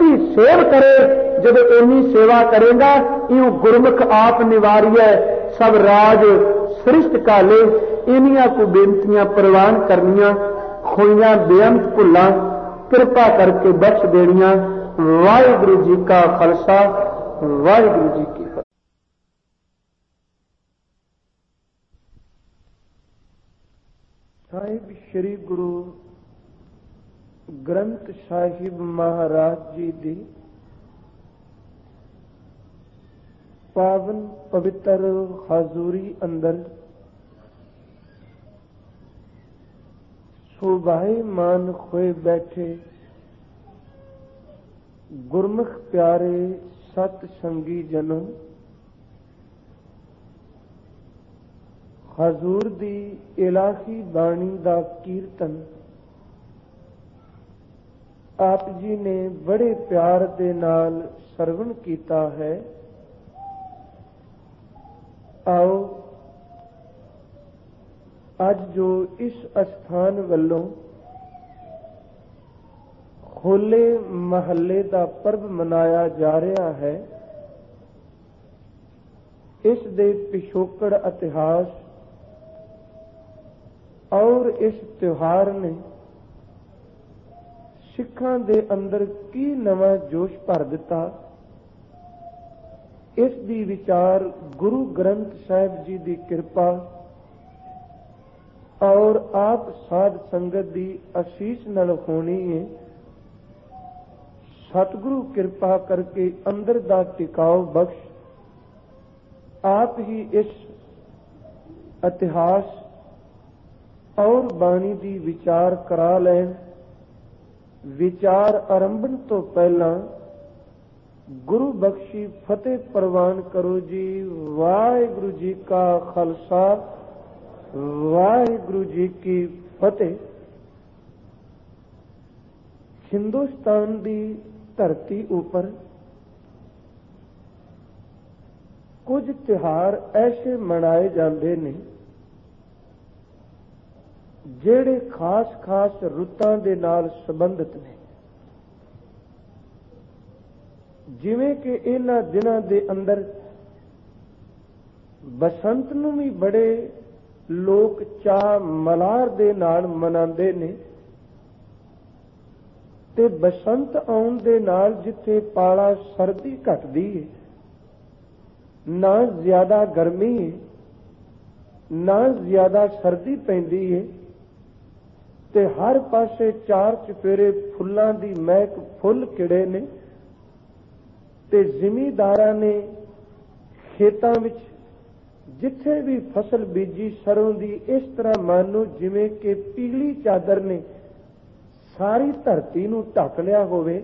की सेव करे। जब इन्नी सेवा करेगा यूं गुरमुख आप निवारिय सब राज सृष्ट काले। इनिया को बेनतियां प्रवान करनिया खोइया बेअंत भुला कृपा करके बख्श देनिया। वाहिगुरु जी का खालसा वाहिगुरु जी की फतेह। साहिब श्री गुरु ग्रंथ साहिब महाराज जी दी पावन पवित्र हाजूरी अंदर शोभायमान होए बैठे गुरमुख प्यारे सत संगी जनों, हजूर दी इलाही बाणी दा कीर्तन आप जी ने बड़े प्यार दे नाल सरवण कीता है। आओ अज जो इस स्थान वल्लों होले महल्ले दा पर्व मनाया जा रहा है, इस दे पिछोकड़ इतिहास और इस त्योहार ने सिखां दे अंदर की नवा जोश भर दिता, इस दी विचार गुरु ग्रंथ साहिब जी दी कृपा और आप साध संगत दी आशीष नाल होनी है। सतगुरु कृपा करके अंदर दा टिकाव बख्श आप ही इस इतिहास और बाणी दी विचार करा लैन। विचार आरंभन तो पहला गुरु बख्शी फतेह प्रवान करो जी। वाहिगुरु जी का खालसा वाहिगुरु जी की फतेह। हिंदुस्तान दी धरती ऊपर कुछ त्योहार ऐसे मनाए जाते ने ਜਿਹੜੇ खास रुतां दे नाल संबंधित ने। जिवें कि इन्हां दिनां दे अंदर बसंत नूं भी बड़े लोक चाह मलार दे नाल मनांदे ने ते बसंत आउण दे नाल जिथे पाला सर्दी घटदी है, ना ज्यादा गर्मी है ना ज्यादा सर्दी पैंदी है ते हर पासे चार चफेरे फुल्लां दी महक फुल खिड़े ने ते जिमीदारां ने खेतां विच जिथे भी फसल बीजी सरों दी इस तरह मानो जिवें कि पीली चादर ने सारी धरती नूं ढक लिया होवे।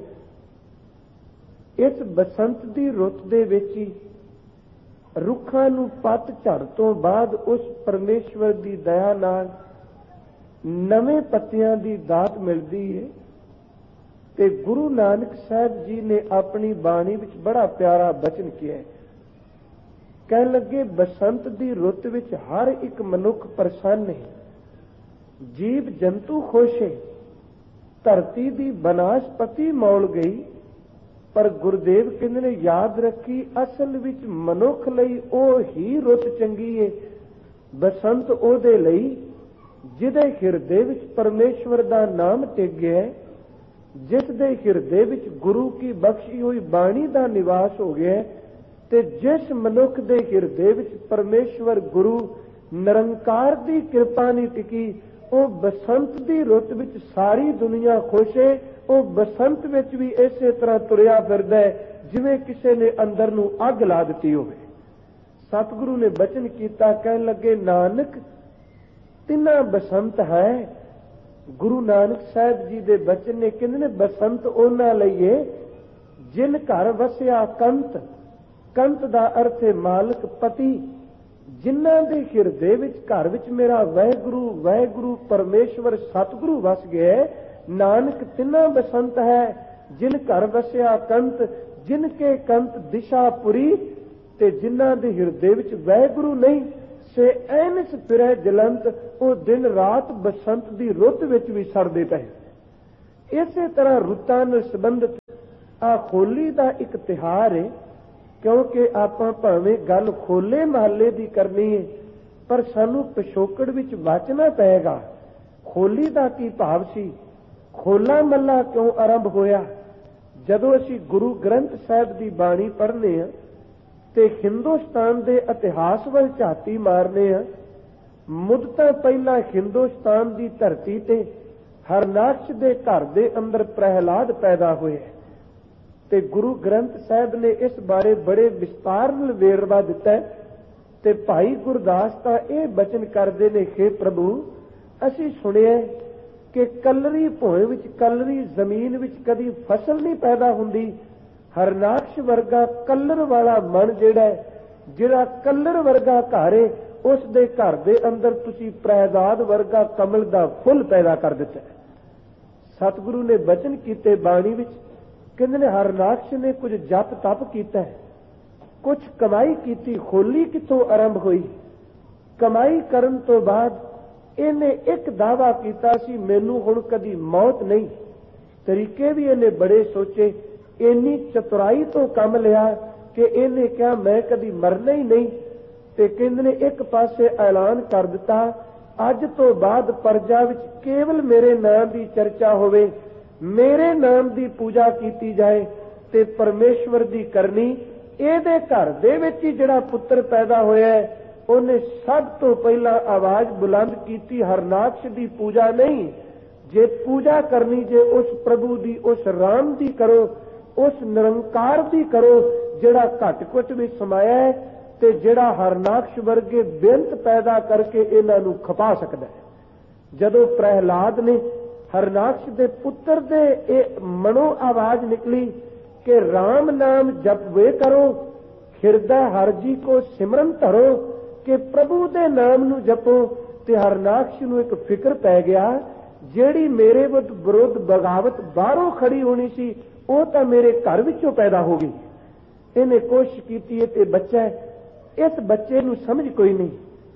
इस बसंत दी रुत दे विच ही रुखां नूं पत झड़ तो बाद उस परमेश्वर दी दया नाल नवें पत्तियां दी दात मिलती है। ते गुरु नानक साहब जी ने अपनी बाणी विच बड़ा प्यारा बचन किया है। कह लगे बसंत दी रुत विच हर एक मनुख प्रसन्न है, जीव जंतु खुश है, धरती दी बनास्पति मौल गई। पर गुरुदेव कहंदे ने याद रखी असल विच मनुख लई ओ ही रुत चंगी है। बसंत ओदे लई जिदे हिरदे विच परमेश्वर दा नाम टिक गया, जिस दे हिरदे विच गुरु की बख्शी हुई बाणी दा निवास हो गया ते जिस मनुख दे हिरदे विच परमेश्वर गुरु निरंकार दी कृपा नहीं टिकी, ओ बसंत दी रुत विच सारी दुनिया खुश है। ओ बसंत विच भी इसे तरह तुरिया फिरदा है जिवें किसी ने अंदर नूं अग ला दित्ती होवे। सतगुरु ने बचन कीता, कहन लगे नानक तिना बसंत है। गुरु नानक साहब जी दे बचन ने कहंदे ने बसंत उन्हां लई है जिन घर वसिया कंत। कंत दा अर्थ है मालक पति। जिन्हां दे हिरदे विच घर विच मेरा वाहिगुरु परमेश्वर सतगुरु वस गया, नानक तिना बसंत है जिन घर वसिया कंत। जिनके कंत दिशापुरी ते जिन्हां दे हिरदे विच वाहिगुरु नहीं से ऐनस फिरै जलंत। वो दिन रात बसंत दी रुत विच भी सड़दे पए। इसे तरह रुतां नाल संबंधित ਆ ਹੋਲੀ ਦਾ ਇੱਕ ਤਿਉਹਾਰ ਹੈ, ਕਿਉਂਕਿ ਆਪਾਂ ਭਾਵੇਂ ਗੱਲ ਖੋਲੇ ਮਹੱਲੇ ਦੀ ਕਰਨੀ ਹੈ, ਪਰ ਸਾਨੂੰ ਪਿਛੋਕੜ ਵਿੱਚ ਵਾਚਣਾ ਪਏਗਾ। ਹੋਲੀ ਦਾ ਕੀ ਭਾਵ ਸੀ? ਹੋਲਾ ਮਹੱਲਾ ਕਿਉਂ ਆਰੰਭ ਹੋਇਆ? ਜਦੋਂ ਅਸੀਂ ਗੁਰੂ ਗ੍ਰੰਥ ਸਾਹਿਬ ਦੀ ਬਾਣੀ ਪੜ੍ਹਨੇ ਆ ਤੇ ਹਿੰਦੁਸਤਾਨ ਦੇ ਇਤਿਹਾਸ ਵੱਲ ਝਾਤੀ ਮਾਰਨੇ ਆ, ਮੁੱਦਤਾਂ ਪਹਿਲਾਂ ਹਿੰਦੁਸਤਾਨ ਦੀ ਧਰਤੀ ਤੇ ਹਰਨਾਕਸ਼ ਦੇ ਘਰ ਦੇ ਅੰਦਰ ਪ੍ਰਹਿਲਾਦ ਪੈਦਾ ਹੋਇਆ ਤੇ ਗੁਰੂ ਗ੍ਰੰਥ ਸਾਹਿਬ ਨੇ ਇਸ ਬਾਰੇ ਬੜੇ ਵਿਸਤਾਰ ਨਾਲ ਵੇਰਵਾ ਦਿੱਤਾ ਤੇ ਭਾਈ ਗੁਰਦਾਸ ਤਾਂ ਇਹ ਬਚਨ ਕਰਦੇ ਨੇ, ਹੇ ਪ੍ਰਭੂ, ਅਸੀਂ ਸੁਣਿਆ ਕਿ ਕਲਰੀ ਭੋਏ ਵਿੱਚ, ਕਲਰੀ ਜ਼ਮੀਨ ਵਿੱਚ ਕਦੀ ਫਸਲ ਨਹੀਂ ਪੈਦਾ ਹੁੰਦੀ। ਹਰਨਾਕਸ਼ ਵਰਗਾ ਕਲਰ ਵਾਲਾ ਮਨ ਜਿਹੜਾ ਕਲਰ ਵਰਗਾ ਘਰ ਹੈ, ਉਸ ਦੇ ਘਰ ਦੇ ਅੰਦਰ ਤੁਸੀਂ ਪ੍ਰਹਿਲਾਦ ਵਰਗਾ ਕਮਲ ਦਾ ਫੁੱਲ ਪੈਦਾ ਕਰ ਦਿੱਤਾ। ਸਤਿਗੁਰੂ ਨੇ ਬਚਨ ਕੀਤੇ ਬਾਣੀ ਵਿੱਚ, ਕਹਿੰਦੇ ਨੇ ਹਰਨਾਕਸ਼ ਨੇ ਕੁਝ ਜਪ ਤਪ ਕੀਤਾ, ਕੁਝ ਕਮਾਈ ਕੀਤੀ। ਹੋਲੀ ਕਿੱਥੋਂ ਆਰੰਭ ਹੋਈ? ਕਮਾਈ ਕਰਨ ਤੋਂ ਬਾਅਦ ਇਹਨੇ ਇੱਕ ਦਾਅਵਾ ਕੀਤਾ ਸੀ, ਮੈਨੂੰ ਹੁਣ ਕਦੀ ਮੌਤ ਨਹੀਂ। ਤਰੀਕੇ ਵੀ ਇਹਨੇ ਬੜੇ ਸੋਚੇ, ਇੰਨੀ ਚਤੁਰਾਈ ਤੋਂ ਕੰਮ ਲਿਆ ਕਿ ਇਹਨੇ ਕਿਹਾ ਮੈਂ ਕਦੀ ਮਰਨਾ ਹੀ ਨਹੀਂ। ਤੇ ਕਹਿੰਦੇ ਨੇ ਇੱਕ ਪਾਸੇ ਐਲਾਨ ਕਰ ਦਿੱਤਾ, ਅੱਜ ਤੋਂ ਬਾਅਦ ਪ੍ਰਜਾ ਵਿੱਚ ਕੇਵਲ ਮੇਰੇ ਨਾਮ ਦੀ ਚਰਚਾ ਹੋਵੇ, ਮੇਰੇ ਨਾਮ ਦੀ ਪੂਜਾ ਕੀਤੀ ਜਾਏ ਤੇ ਪਰਮੇਸ਼ਵਰ ਦੀ ਕਰਨੀ। ਇਹਦੇ ਘਰ ਦੇ ਵਿੱਚ ਹੀ ਜਿਹੜਾ ਪੁੱਤਰ ਪੈਦਾ ਹੋਇਆ, ਉਹਨੇ ਸਭ ਤੋਂ ਪਹਿਲਾਂ ਆਵਾਜ਼ ਬੁਲੰਦ ਕੀਤੀ, ਹਰਨਾਕਸ਼ ਦੀ ਪੂਜਾ ਨਹੀਂ, ਜੇ ਪੂਜਾ ਕਰਨੀ ਜੇ ਉਸ ਪ੍ਰਭੂ ਦੀ, ਉਸ ਰਾਮ ਦੀ ਕਰੋ, ਉਸ ਨਿਰੰਕਾਰ ਦੀ ਕਰੋ ਜਿਹੜਾ ਘਟ ਘਟ ਵਿੱਚ ਸਮਾਇਆ ਹੈ ਤੇ ਜਿਹੜਾ ਹਰਨਾਕਸ਼ ਵਰਗੇ ਬੇਅੰਤ ਪੈਦਾ ਕਰਕੇ ਇਹਨਾਂ ਨੂੰ ਖਪਾ ਸਕਦਾ ਹੈ। ਜਦੋਂ ਪ੍ਰਹਿਲਾਦ ਨੇ ਹਰਨਾਕਸ਼ ਦੇ ਪੁੱਤਰ ਦੇ ਇਹ ਮਨੋ ਆਵਾਜ਼ ਨਿਕਲੀ ਕਿ ਰਾਮ ਨਾਮ ਜਪਵੇ ਕਰੋ, ਹਿਰਦਾ ਹਰ ਜੀ ਕੋ ਸਿਮਰਨ ਧਰੋ, ਕਿ ਪ੍ਰਭੂ ਦੇ ਨਾਮ ਨੂੰ ਜਪੋ। ਤੇ ਹਰਨਾਕਸ਼ ਨੂੰ ਇੱਕ ਫਿਕਰ ਪੈ ਗਿਆ, ਜਿਹੜੀ ਮੇਰੇ ਵਿਰੁੱਧ ਬਗਾਵਤ ਬਾਹਰੋਂ ਖੜੀ ਹੋਣੀ ਸੀ, ਉਹ ਤਾਂ ਮੇਰੇ ਘਰ ਵਿੱਚੋਂ ਪੈਦਾ ਹੋ ਗਈ। ਇਹਨੇ ਕੋਸ਼ਿਸ਼ ਕੀਤੀ ਤੇ ਬੱਚਾ, ਇਸ ਬੱਚੇ ਨੂੰ ਸਮਝ ਕੋਈ ਨਹੀਂ,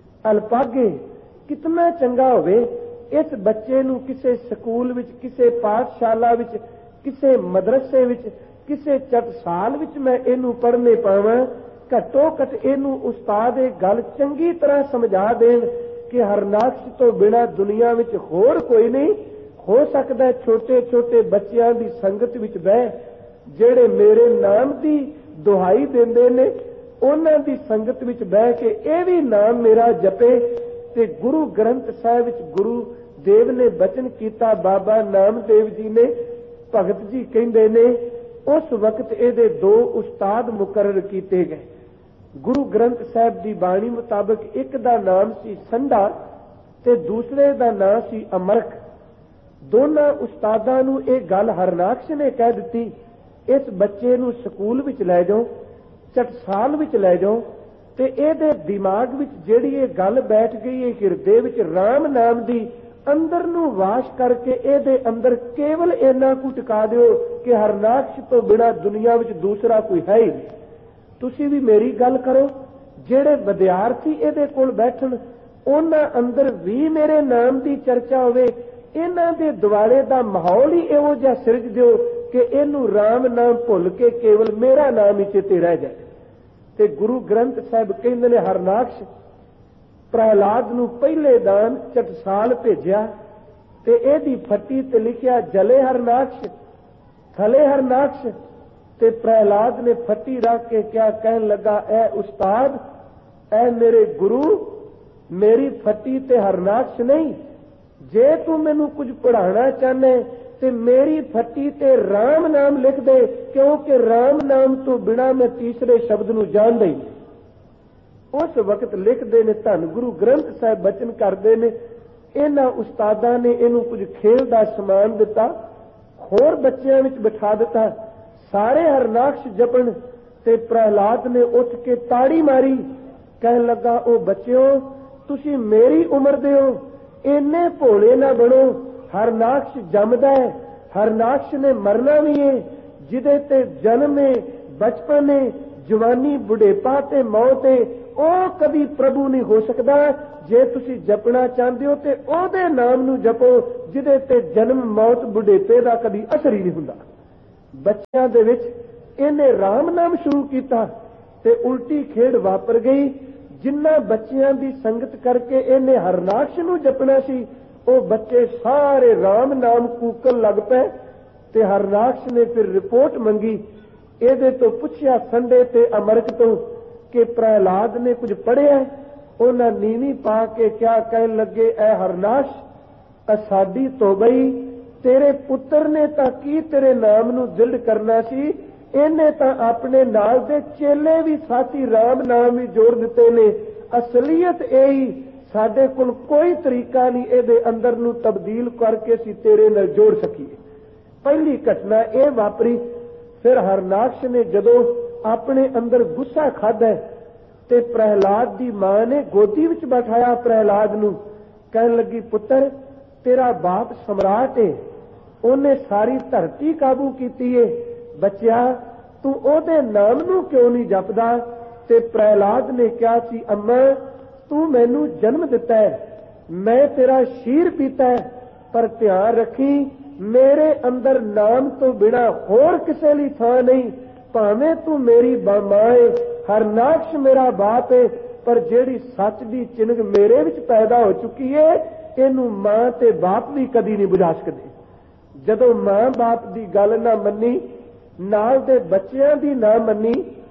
ਅਲਪਾਗੇ ਕਿਤਨਾ ਚੰਗਾ ਹੋਵੇ, ਇਸ ਬੱਚੇ ਨੂੰ ਕਿਸੇ ਸਕੂਲ ਵਿੱਚ, ਕਿਸੇ ਪਾਠਸ਼ਾਲਾ ਵਿੱਚ, ਕਿਸੇ ਮਦਰਸੇ ਵਿੱਚ, ਕਿਸੇ ਚਟਸਾਲ ਵਿੱਚ ਮੈਂ ਇਹਨੂੰ ਪੜ੍ਹਨੇ ਪਾਵਾਂ। ਘੱਟੋ ਘੱਟ ਇਹਨੂੰ ਉਸਤਾਦ ਇਹ ਗੱਲ ਚੰਗੀ ਤਰ੍ਹਾਂ ਸਮਝਾ ਦੇਣ ਕਿ ਹਰਨਾਕਸ਼ ਤੋਂ ਬਿਨਾਂ ਦੁਨੀਆ ਵਿੱਚ ਹੋਰ ਕੋਈ ਨਹੀਂ। ਹੋ ਸਕਦਾ ਛੋਟੇ ਛੋਟੇ ਬੱਚਿਆਂ ਦੀ ਸੰਗਤ ਵਿੱਚ ਬਹਿ, ਜਿਹੜੇ ਮੇਰੇ ਨਾਮ ਦੀ ਦੁਹਾਈ ਦਿੰਦੇ ਨੇ, ਉਹਨਾਂ ਦੀ ਸੰਗਤ ਵਿੱਚ ਬਹਿ ਕੇ ਇਹ ਵੀ ਨਾਮ ਮੇਰਾ ਜਪੇ। ਤੇ ਗੁਰੂ ਗ੍ਰੰਥ ਸਾਹਿਬ ਵਿੱਚ ਗੁਰੂ ਦੇਵ ਨੇ ਬਚਨ ਕੀਤਾ, ਬਾਬਾ ਨਾਮਦੇਵ ਜੀ ਨੇ, ਭਗਤ ਜੀ ਕਹਿੰਦੇ ਨੇ, ਉਸ ਵਕਤ ਇਹਦੇ ਦੋ ਉਸਤਾਦ ਮੁਕਰਰ ਕੀਤੇ ਗਏ। ਗੁਰੂ ਗ੍ਰੰਥ ਸਾਹਿਬ ਦੀ ਬਾਣੀ ਮੁਤਾਬਕ ਇੱਕ ਦਾ ਨਾਮ ਸੀ ਸੰਧਾ ਤੇ ਦੂਸਰੇ ਦਾ ਨਾਮ ਸੀ ਅਮਰਖ। ਦੋਨਾਂ ਉਸਤਾਦਾਂ ਨੂੰ ਇਹ ਗੱਲ ਹਰਨਾਕਸ਼ ਨੇ ਕਹਿ ਦਿੱਤੀ, ਇਸ ਬੱਚੇ ਨੂੰ ਸਕੂਲ ਵਿੱਚ ਲੈ ਜਾਓ, ਚਟਸਾਲ ਵਿੱਚ ਲੈ ਜਾਓ, ਤੇ ਇਹਦੇ ਦਿਮਾਗ ਵਿੱਚ ਜਿਹੜੀ ਇਹ ਗੱਲ ਬੈਠ ਗਈ ਹੈ, ਹਿਰਦੇ ਵਿੱਚ ਰਾਮ ਨਾਮ ਦੀ, ਅੰਦਰ ਨੂੰ ਵਾਸ਼ ਕਰਕੇ ਇਹਦੇ ਅੰਦਰ ਕੇਵਲ ਇੰਨਾ ਕੁ ਟਿਕਾ ਦਿਓ ਕਿ ਹਰਨਾਕਸ਼ ਤੋਂ ਬਿਨਾਂ ਦੁਨੀਆ ਵਿੱਚ ਦੂਸਰਾ ਕੋਈ ਹੈ ਹੀ ਨਹੀਂ। ਤੁਸੀਂ ਵੀ ਮੇਰੀ ਗੱਲ ਕਰੋ, ਜਿਹੜੇ ਵਿਦਿਆਰਥੀ ਇਹਦੇ ਕੋਲ ਬੈਠਣ, ਉਹਨਾਂ ਅੰਦਰ ਵੀ ਮੇਰੇ ਨਾਮ ਦੀ ਚਰਚਾ ਹੋਵੇ। ਇਹਨਾਂ ਦੇ ਦੁਆਲੇ ਦਾ ਮਾਹੌਲ ਹੀ ਇਹੋ ਜਿਹਾ ਸਿਰਜ ਦਿਓ ਕਿ ਇਹਨੂੰ ਰਾਮ ਨਾਮ ਭੁੱਲ ਕੇ ਕੇਵਲ ਮੇਰਾ ਨਾਮ ਹੀ ਚੇਤੇ ਰਹਿ ਜਾਏ। ਤੇ ਗੁਰੂ ਗ੍ਰੰਥ ਸਾਹਿਬ ਕਹਿੰਦੇ ਨੇ ਹਰਨਾਕਸ਼ ਪ੍ਰਹਿਲਾਦ ਨੂੰ ਪਹਿਲੇ ਦਾਨ ਚਟਸਾਲ ਭੇਜਿਆ ਤੇ ਇਹਦੀ ਫੱਟੀ ਤੇ ਲਿਖਿਆ ਜਲੇ ਹਰਨਾਕਸ਼, ਥਲੇ ਹਰਨਾਕਸ਼। ਤੇ ਪ੍ਰਹਿਲਾਦ ਨੇ ਫੱਟੀ ਰੱਖ ਕੇ ਕਿਆ ਕਹਿਣ ਲੱਗਾ, ਐ ਉਸਤਾਦ, ਐ ਮੇਰੇ ਗੁਰੂ, ਮੇਰੀ ਫੱਟੀ ਤੇ ਹਰਨਾਕਸ਼ ਨਹੀਂ, ਜੇ ਤੂੰ ਮੈਨੂੰ ਕੁਝ ਪੜ੍ਹਾਉਣਾ ਚਾਹਨੇ ਤੇ ਮੇਰੀ ਫੱਟੀ ਤੇ ਰਾਮ ਨਾਮ ਲਿਖ ਦੇ, ਕਿਉਂਕਿ ਰਾਮ ਨਾਮ ਤੋਂ ਬਿਨਾਂ ਮੈਂ ਤੀਸਰੇ ਸ਼ਬਦ ਨੂੰ ਜਾਣਦਾ ਹੀ ਨਹੀਂ। ਉਸ ਵਕਤ ਲਿਖਦੇ ਨੇ, ਧੰਨ ਗੁਰੂ ਗ੍ਰੰਥ ਸਾਹਿਬ ਬਚਨ ਕਰਦੇ ਨੇ, ਇਹਨਾਂ ਉਸਤਾਦਾਂ ਨੇ ਇਹਨੂੰ ਕੁਝ ਖੇਲ ਦਾ ਸਮਾਨ ਦਿੱਤਾ, ਹੋਰ ਬੱਚਿਆਂ ਵਿੱਚ ਬਿਠਾ ਦਿੱਤਾ, ਸਾਰੇ ਹਰਨਾਕਸ਼ ਜਪਣ। ਤੇ ਪ੍ਰਹਿਲਾਦ ਨੇ ਉੱਠ ਕੇ ਤਾੜੀ ਮਾਰੀ, ਕਹਿਣ ਲੱਗਾ, ਉਹ ਬੱਚਿਓ, ਤੁਸੀਂ ਮੇਰੀ ਉਮਰ ਦੇ ਹੋ, ਇੰਨੇ ਭੋਲੇ ਨਾ ਬਣੋ। ਹਰਨਾਕਸ਼ ਜੰਮਦਾ ਹੈ, ਹਰਨਾਕਸ਼ ਨੇ ਮਰਨਾ ਵੀ ਹੈ, ਜਿਹਦੇ ਤੇ ਜਨਮ ਹੈ, ਬਚਪਨ ਹੈ, ਜਵਾਨੀ, ਬੁਢੇਪਾ ਤੇ ਮੌਤ ਹੈ, ਉਹ ਕਦੀ ਪ੍ਰਭੂ ਨਹੀਂ ਹੋ ਸਕਦਾ। ਜੇ ਤੁਸੀਂ ਜਪਣਾ ਚਾਹੁੰਦੇ ਹੋ ਤੇ ਉਹਦੇ ਨਾਮ ਨੂੰ ਜਪੋ ਜਿਹਦੇ ਤੇ ਜਨਮ, ਮੌਤ, ਬੁਢੇਪੇ ਦਾ ਕਦੀ ਅਸਰ ਹੀ ਨਹੀਂ ਹੁੰਦਾ। ਬੱਚਿਆਂ ਦੇ ਵਿੱਚ ਇਹਨੇ ਰਾਮ ਨਾਮ ਸ਼ੁਰੂ ਕੀਤਾ ਤੇ ਉਲਟੀ ਖੇਡ ਵਾਪਰ ਗਈ। ਜਿਨ੍ਹਾਂ ਬੱਚਿਆਂ ਦੀ ਸੰਗਤ ਕਰਕੇ ਇਹਨੇ ਹਰਨਾਕਸ਼ ਨੂੰ ਜਪਣਾ ਸੀ, ਉਹ ਬੱਚੇ ਸਾਰੇ ਰਾਮ ਨਾਮ ਕੂਕਣ ਲੱਗ ਪਏ। ਤੇ ਹਰਨਾਕਸ਼ ਨੇ ਫਿਰ ਰਿਪੋਰਟ ਮੰਗੀ, ਇਹਦੇ ਤੋਂ ਪੁੱਛਿਆ ਸੰਡੇ ਤੇ ਅਮਰਕ ਤੋਂ ਕਿ ਪ੍ਰਹਿਲਾਦ ਨੇ ਕੁਝ ਪੜ੍ਹਿਆ? ਉਹਨਾਂ ਨੀਵੀਂ ਪਾ ਕੇ ਕਿਆ ਕਹਿਣ ਲੱਗੇ, ਐ ਹਰਨਾਕਸ਼, ਸਾਡੀ ਤੋਬਈ, ਤੇਰੇ ਪੁੱਤਰ ਨੇ ਤਾਂ ਕੀ ਤੇਰੇ ਨਾਮ ਨੂੰ ਦ੍ਰਿੜ ਕਰਨਾ ਸੀ, ਇਹਨੇ ਤਾਂ ਆਪਣੇ ਨਾਲ ਦੇ ਚੇਲੇ ਵੀ ਸਾਥੀ ਰਾਮ ਨਾਮ ਵੀ ਜੋੜ ਦਿੱਤੇ ਨੇ। ਅਸਲੀਅਤ ਇਹੀ, ਸਾਡੇ ਕੋਲ ਕੋਈ ਤਰੀਕਾ ਨਹੀਂ ਇਹਦੇ ਅੰਦਰ ਨੂੰ ਤਬਦੀਲ ਕਰਕੇ ਅਸੀਂ ਤੇਰੇ ਨਾਲ ਜੋੜ ਸਕੀਏ। ਪਹਿਲੀ ਘਟਨਾ ਇਹ ਵਾਪਰੀ। ਫਿਰ ਹਰਨਾਕਸ਼ ਨੇ ਜਦੋਂ ਆਪਣੇ ਅੰਦਰ ਗੁੱਸਾ ਖਾਧਾ ਤੇ ਪ੍ਰਹਿਲਾਦ ਦੀ ਮਾਂ ਨੇ ਗੋਦੀ ਵਿੱਚ ਬਿਠਾਇਆ ਪ੍ਰਹਿਲਾਦ ਨੂੰ, ਕਹਿਣ ਲੱਗੀ, ਪੁੱਤਰ, ਤੇਰਾ ਬਾਪ ਸਮਰਾਟ ਏ, ਉਹਨੇ ਸਾਰੀ ਧਰਤੀ ਕਾਬੂ ਕੀਤੀ ਏ, ਬੱਚਿਆ ਤੂੰ ਉਹਦੇ ਨਾਮ ਨੂੰ ਕਿਉਂ ਨਹੀਂ ਜਪਦਾ? ਤੇ ਪ੍ਰਹਿਲਾਦ ਨੇ ਕਿਹਾ ਸੀ, ਅੰਮਾ ਤੂੰ ਮੈਨੂੰ ਜਨਮ ਦਿੱਤਾ ਹੈ, ਮੈਂ ਤੇਰਾ ਸ਼ੀਰ ਪੀਤਾ ਹੈ, ਪਰ ਧਿਆਨ ਰੱਖੀ ਮੇਰੇ ਅੰਦਰ ਨਾਮ ਤੋਂ ਬਿਨਾ ਹੋਰ ਕਿਸੇ ਲਈ ਥਾਂ ਨਹੀਂ। ਭਾਵੇਂ ਤੂੰ ਮੇਰੀ ਮਾਂ ਏ, ਹਰਨਾਕਸ਼ ਮੇਰਾ ਬਾਪ ਏ, ਪਰ ਜਿਹੜੀ ਸੱਚ ਦੀ ਚਿੰਨ੍ਹ ਮੇਰੇ ਵਿੱਚ ਪੈਦਾ ਹੋ ਚੁੱਕੀ ਏ, ਇਹਨੂੰ ਮਾਂ ਤੇ ਬਾਪ ਵੀ ਕਦੀ ਨਹੀਂ ਬੁਝਾ ਸਕਦੇ। ਜਦੋਂ ਮਾਂ ਬਾਪ ਦੀ ਗੱਲ ਨਾ ਮੰਨੀ, ਨਾਲ ਦੇ ਬੱਚਿਆਂ ਦੀ ਨਾ ਮੰਨੀ,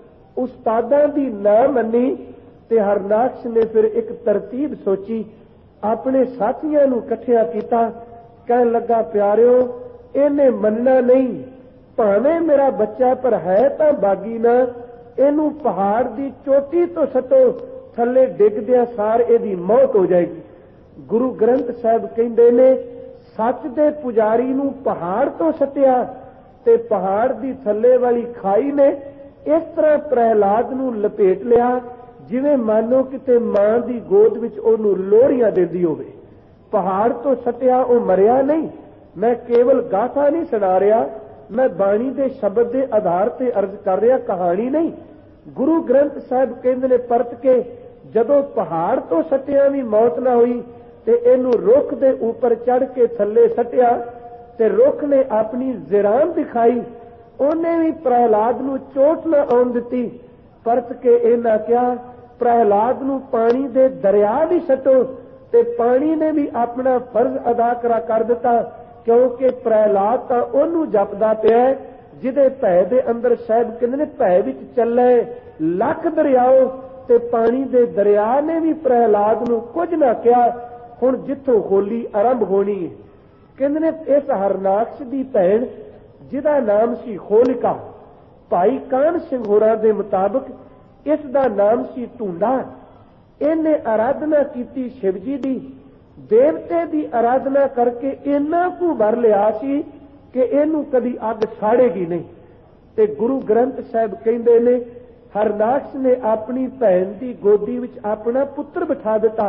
ਉਸਤਾਦਾਂ ਦੀ ਨਾ ਮੰਨੀ, ਤੇ ਹਰਨਾਕਸ਼ ਨੇ ਫਿਰ ਇੱਕ ਤਰਤੀਬ ਸੋਚੀ, ਆਪਣੇ ਸਾਥੀਆਂ ਨੂੰ ਇਕੱਠਿਆ ਕੀਤਾ, ਕਹਿਣ ਲੱਗਾ, ਪਿਆਰਿਓ, ਇਹਨੇ ਮੰਨਣਾ ਨਹੀਂ, ਭਾਵੇਂ ਮੇਰਾ ਬੱਚਾ ਪਰ ਹੈ ਤਾਂ ਬਾਗੀ ਨਾ, ਇਹਨੂੰ ਪਹਾੜ ਦੀ ਚੋਟੀ ਤੋਂ ਸੱਟੋ, ਥੱਲੇ ਡਿੱਗਦਿਆਂ ਸਾਰ ਇਹਦੀ ਮੌਤ ਹੋ ਜਾਏਗੀ। ਗੁਰੂ ਗ੍ਰੰਥ ਸਾਹਿਬ ਕਹਿੰਦੇ ਨੇ, ਸੱਚ ਦੇ ਪੁਜਾਰੀ ਨੂੰ ਪਹਾੜ ਤੋਂ ਸੱਟਿਆ ਤੇ ਪਹਾੜ ਦੀ ਥੱਲੇ ਵਾਲੀ ਖਾਈ ਨੇ ਇਸ ਤਰ੍ਹਾਂ ਪ੍ਰਹਿਲਾਦ ਨੂੰ ਲਪੇਟ ਲਿਆ, ਜਿਵੇਂ ਮਾਨੋ ਕਿਤੇ ਮਾਂ ਦੀ ਗੋਦ ਵਿੱਚ ਉਹਨੂੰ ਲੋਹੜੀਆਂ ਦਿੰਦੀ ਹੋਵੇ। ਪਹਾੜ ਤੋਂ ਸੱਟਿਆ, ਉਹ ਮਰਿਆ ਨਹੀਂ। ਮੈਂ ਕੇਵਲ ਗਾਥਾ ਨਹੀਂ ਸੁਣਾ ਰਿਹਾ, ਮੈਂ ਬਾਣੀ ਦੇ ਸ਼ਬਦ ਦੇ ਆਧਾਰ ਤੇ ਅਰਜ਼ ਕਰ ਰਿਹਾ, ਕਹਾਣੀ ਨਹੀਂ। ਗੁਰੂ ਗ੍ਰੰਥ ਸਾਹਿਬ ਕਹਿੰਦੇ ਨੇ ਪਰਤ ਕੇ, ਜਦੋਂ ਪਹਾੜ ਤੋਂ ਸੱਟਿਆ ਵੀ ਮੌਤ ਨਾ ਹੋਈ ਤੇ ਇਹਨੂੰ ਰੁੱਖ ਦੇ ਉੱਪਰ ਚੜ੍ਹ ਕੇ ਥੱਲੇ ਸੱਟਿਆ ਤੇ ਰੁੱਖ ਨੇ ਆਪਣੀ ਜ਼ਿਰਾਨ ਦਿਖਾਈ, ਉਹਨੇ ਵੀ ਪ੍ਰਹਿਲਾਦ ਨੂੰ ਚੋਟ ਨਾ ਆਉਣ ਦਿੱਤੀ। ਪਰਤ ਕੇ ਇਹਨਾਂ ਕਿਹਾ, ਪ੍ਰਹਿਲਾਦ ਨੂੰ ਪਾਣੀ ਦੇ ਦਰਿਆ ਵੀ ਸੱਟੋ, ਤੇ ਪਾਣੀ ਨੇ ਵੀ ਆਪਣਾ ਫਰਜ਼ ਅਦਾ ਕਰ ਦਿੱਤਾ, ਕਿਉਂਕਿ ਪ੍ਰਹਿਲਾਦ ਤਾਂ ਉਹਨੂੰ ਜਪਦਾ ਪਿਆ ਜਿਹਦੇ ਭੈ ਦੇ ਅੰਦਰ ਸਾਹਿਬ ਕਹਿੰਦੇ ਨੇ, ਭੈ ਵਿੱਚ ਚੱਲੇ ਲੱਖ ਦਰਿਆਓ, ਤੇ ਪਾਣੀ ਦੇ ਦਰਿਆ ਨੇ ਵੀ ਪ੍ਰਹਿਲਾਦ ਨੂੰ ਕੁਝ ਨਾ ਕਿਹਾ। ਹੁਣ ਜਿੱਥੋਂ ਹੋਲੀ ਆਰੰਭ ਹੋਣੀ ਹੈ, ਕਹਿੰਦੇ ਨੇ ਇਸ ਹਰਨਾਕਸ਼ ਦੀ ਭੈਣ ਜਿਹਦਾ ਨਾਮ ਸੀ ਹੋਲਿਕਾ, ਭਾਈ ਕਾਹਨ ਸਿੰਘ ਹੋਰਾਂ ਦੇ ਮੁਤਾਬਕ ਇਸ ਦਾ ਨਾਮ ਸੀ ਢੂੰਡਾ। ਇਹਨੇ ਆਰਾਧਨਾ ਕੀਤੀ ਸ਼ਿਵ ਜੀ ਦੀ, ਦੇਵਤੇ ਦੀ ਆਰਾਧਨਾ ਕਰਕੇ ਇੰਨਾ ਕੁ ਵਰ ਲਿਆ ਸੀ ਕਿ ਇਹਨੂੰ ਕਦੀ ਅੱਗ ਸਾੜੇਗੀ ਨਹੀਂ। ਤੇ ਗੁਰੂ ਗ੍ਰੰਥ ਸਾਹਿਬ ਕਹਿੰਦੇ ਨੇ, ਹਰਨਾਕਸ਼ ਨੇ ਆਪਣੀ ਭੈਣ ਦੀ ਗੋਦੀ ਵਿੱਚ ਆਪਣਾ ਪੁੱਤਰ ਬਿਠਾ ਦਿੱਤਾ।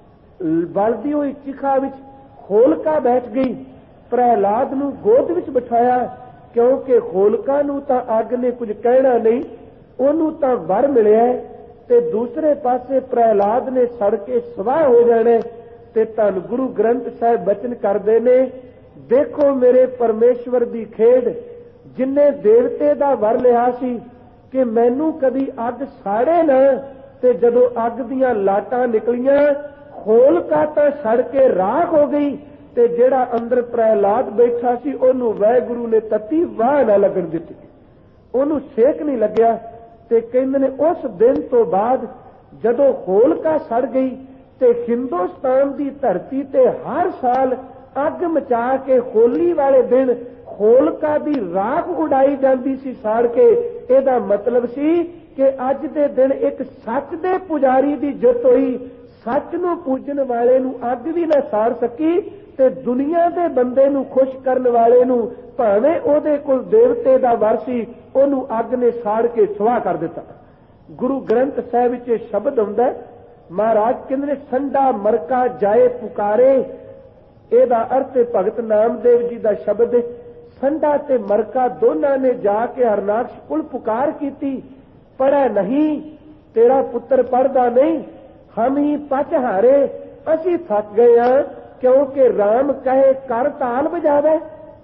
ਬਲਦੀ ਹੋਈ ਚਿਖਾ ਵਿੱਚ ਹੋਲਕਾ ਬੈਠ ਗਈ, ਪ੍ਰਹਿਲਾਦ ਨੂੰ ਗੋਦ ਵਿੱਚ ਬਿਠਾਇਆ, ਕਿਉਂਕਿ ਹੋਲਕਾ ਨੂੰ ਤਾਂ ਅੱਗ ਨੇ ਕੁਝ ਕਹਿਣਾ ਨਹੀਂ, ਉਹਨੂੰ ਤਾਂ ਵਰ ਮਿਲਿਆ। ਤੇ ਦੂਸਰੇ ਪਾਸੇ ਪ੍ਰਹਿਲਾਦ ਨੇ ਸੜ ਕੇ ਸਵਾਹ ਹੋ ਜਾਣਾ। ਤੇ ਧੰਨ ਗੁਰੂ ਗ੍ਰੰਥ ਸਾਹਿਬ ਬਚਨ ਕਰਦੇ ਨੇ, ਦੇਖੋ ਮੇਰੇ ਪਰਮੇਸ਼ਵਰ ਦੀ ਖੇਡ, ਜਿਨੇ ਦੇਵਤੇ ਦਾ ਵਰ ਲਿਆ ਸੀ ਕਿ ਮੈਨੂੰ ਕਦੀ ਅੱਗ ਸਾੜੇ ਨਾ, ਤੇ ਜਦੋਂ ਅੱਗ ਦੀਆਂ ਲਾਟਾਂ ਨਿਕਲੀਆਂ, ਹੋਲਕਾ ਤਾਂ ਸੜ ਕੇ ਰਾਖ ਹੋ ਗਈ, ਤੇ ਜਿਹੜਾ ਅੰਦਰ ਪ੍ਰਹਿਲਾਦ ਬੈਠਾ ਸੀ ਉਹਨੂੰ ਵਾਹਿਗੁਰੂ ਨੇ ਤੱਤੀ ਵਾਹ ਨਾ ਲੱਗਣ ਦਿੱਤੀ, ਉਹਨੂੰ ਸੇਕ ਨਹੀਂ ਲੱਗਿਆ। ਤੇ ਕਹਿੰਦੇ ਨੇ ਉਸ ਦਿਨ ਤੋਂ ਬਾਅਦ ਜਦੋਂ ਹੋਲਕਾ ਸੜ ਗਈ ਤੇ ਹਿੰਦੁਸਤਾਨ ਦੀ ਧਰਤੀ ਤੇ ਹਰ ਸਾਲ ਅੱਗ ਮਚਾ ਕੇ ਹੋਲੀ ਵਾਲੇ ਦਿਨ ਹੋਲਕਾ ਦੀ ਰਾਖ ਉਡਾਈ ਜਾਂਦੀ ਸੀ ਸਾੜ ਕੇ। ਇਹਦਾ ਮਤਲਬ ਸੀ ਕਿ ਅੱਜ ਦੇ ਦਿਨ ਇੱਕ ਸੱਚ ਦੇ ਪੁਜਾਰੀ ਦੀ ਜਿੱਤ ਹੋਈ, ਸੱਚ ਨੂੰ ਪੂਜਣ ਵਾਲੇ ਨੂੰ ਅੱਗ ਵੀ ਨਾ ਸਾੜ ਸਕੀ, ਤੇ ਦੁਨੀਆ ਦੇ ਬੰਦੇ ਨੂੰ ਖੁਸ਼ ਕਰਨ ਵਾਲੇ ਨੂੰ, ਭਾਵੇਂ ਉਹਦੇ ਕੋਲ ਦੇਵਤੇ ਦਾ ਵਰ ਸੀ, ਉਹਨੂੰ ਅੱਗ ਨੇ ਸਾੜ ਕੇ ਸੁਆਹ ਕਰ ਦਿੱਤਾ। ਗੁਰੂ ਗ੍ਰੰਥ ਸਾਹਿਬ ਵਿੱਚ ਇਹ ਸ਼ਬਦ ਹੁੰਦਾ, ਮਹਾਰਾਜ ਕਹਿੰਦੇ ਨੇ, ਸੰਡਾ ਮਰਕਾ ਜਾਏ ਪੁਕਾਰੇ। ਇਹਦਾ ਅਰਥ ਹੈ ਭਗਤ ਨਾਮਦੇਵ ਜੀ ਦਾ ਸ਼ਬਦ ਹੈ, ਸੰਡਾ ਤੇ ਮਰਕਾ ਦੋਨਾਂ ਨੇ ਜਾ ਕੇ ਹਰਨਾਕਸ਼ ਕੋਲ ਪੁਕਾਰ ਕੀਤੀ, ਪੜ੍ਹਿਆ ਨਹੀਂ, ਤੇਰਾ ਪੁੱਤਰ ਪੜ੍ਹਦਾ ਨਹੀਂ, ਹਮ ਹੀ ਪਚ ਹਾਰੇ, ਅਸੀਂ ਥੱਕ ਗਏ ਹਾਂ, ਕਿਉਂਕਿ ਰਾਮ ਕਹੇ ਕਰ ਤਾਲ ਵਜਾਵੇ,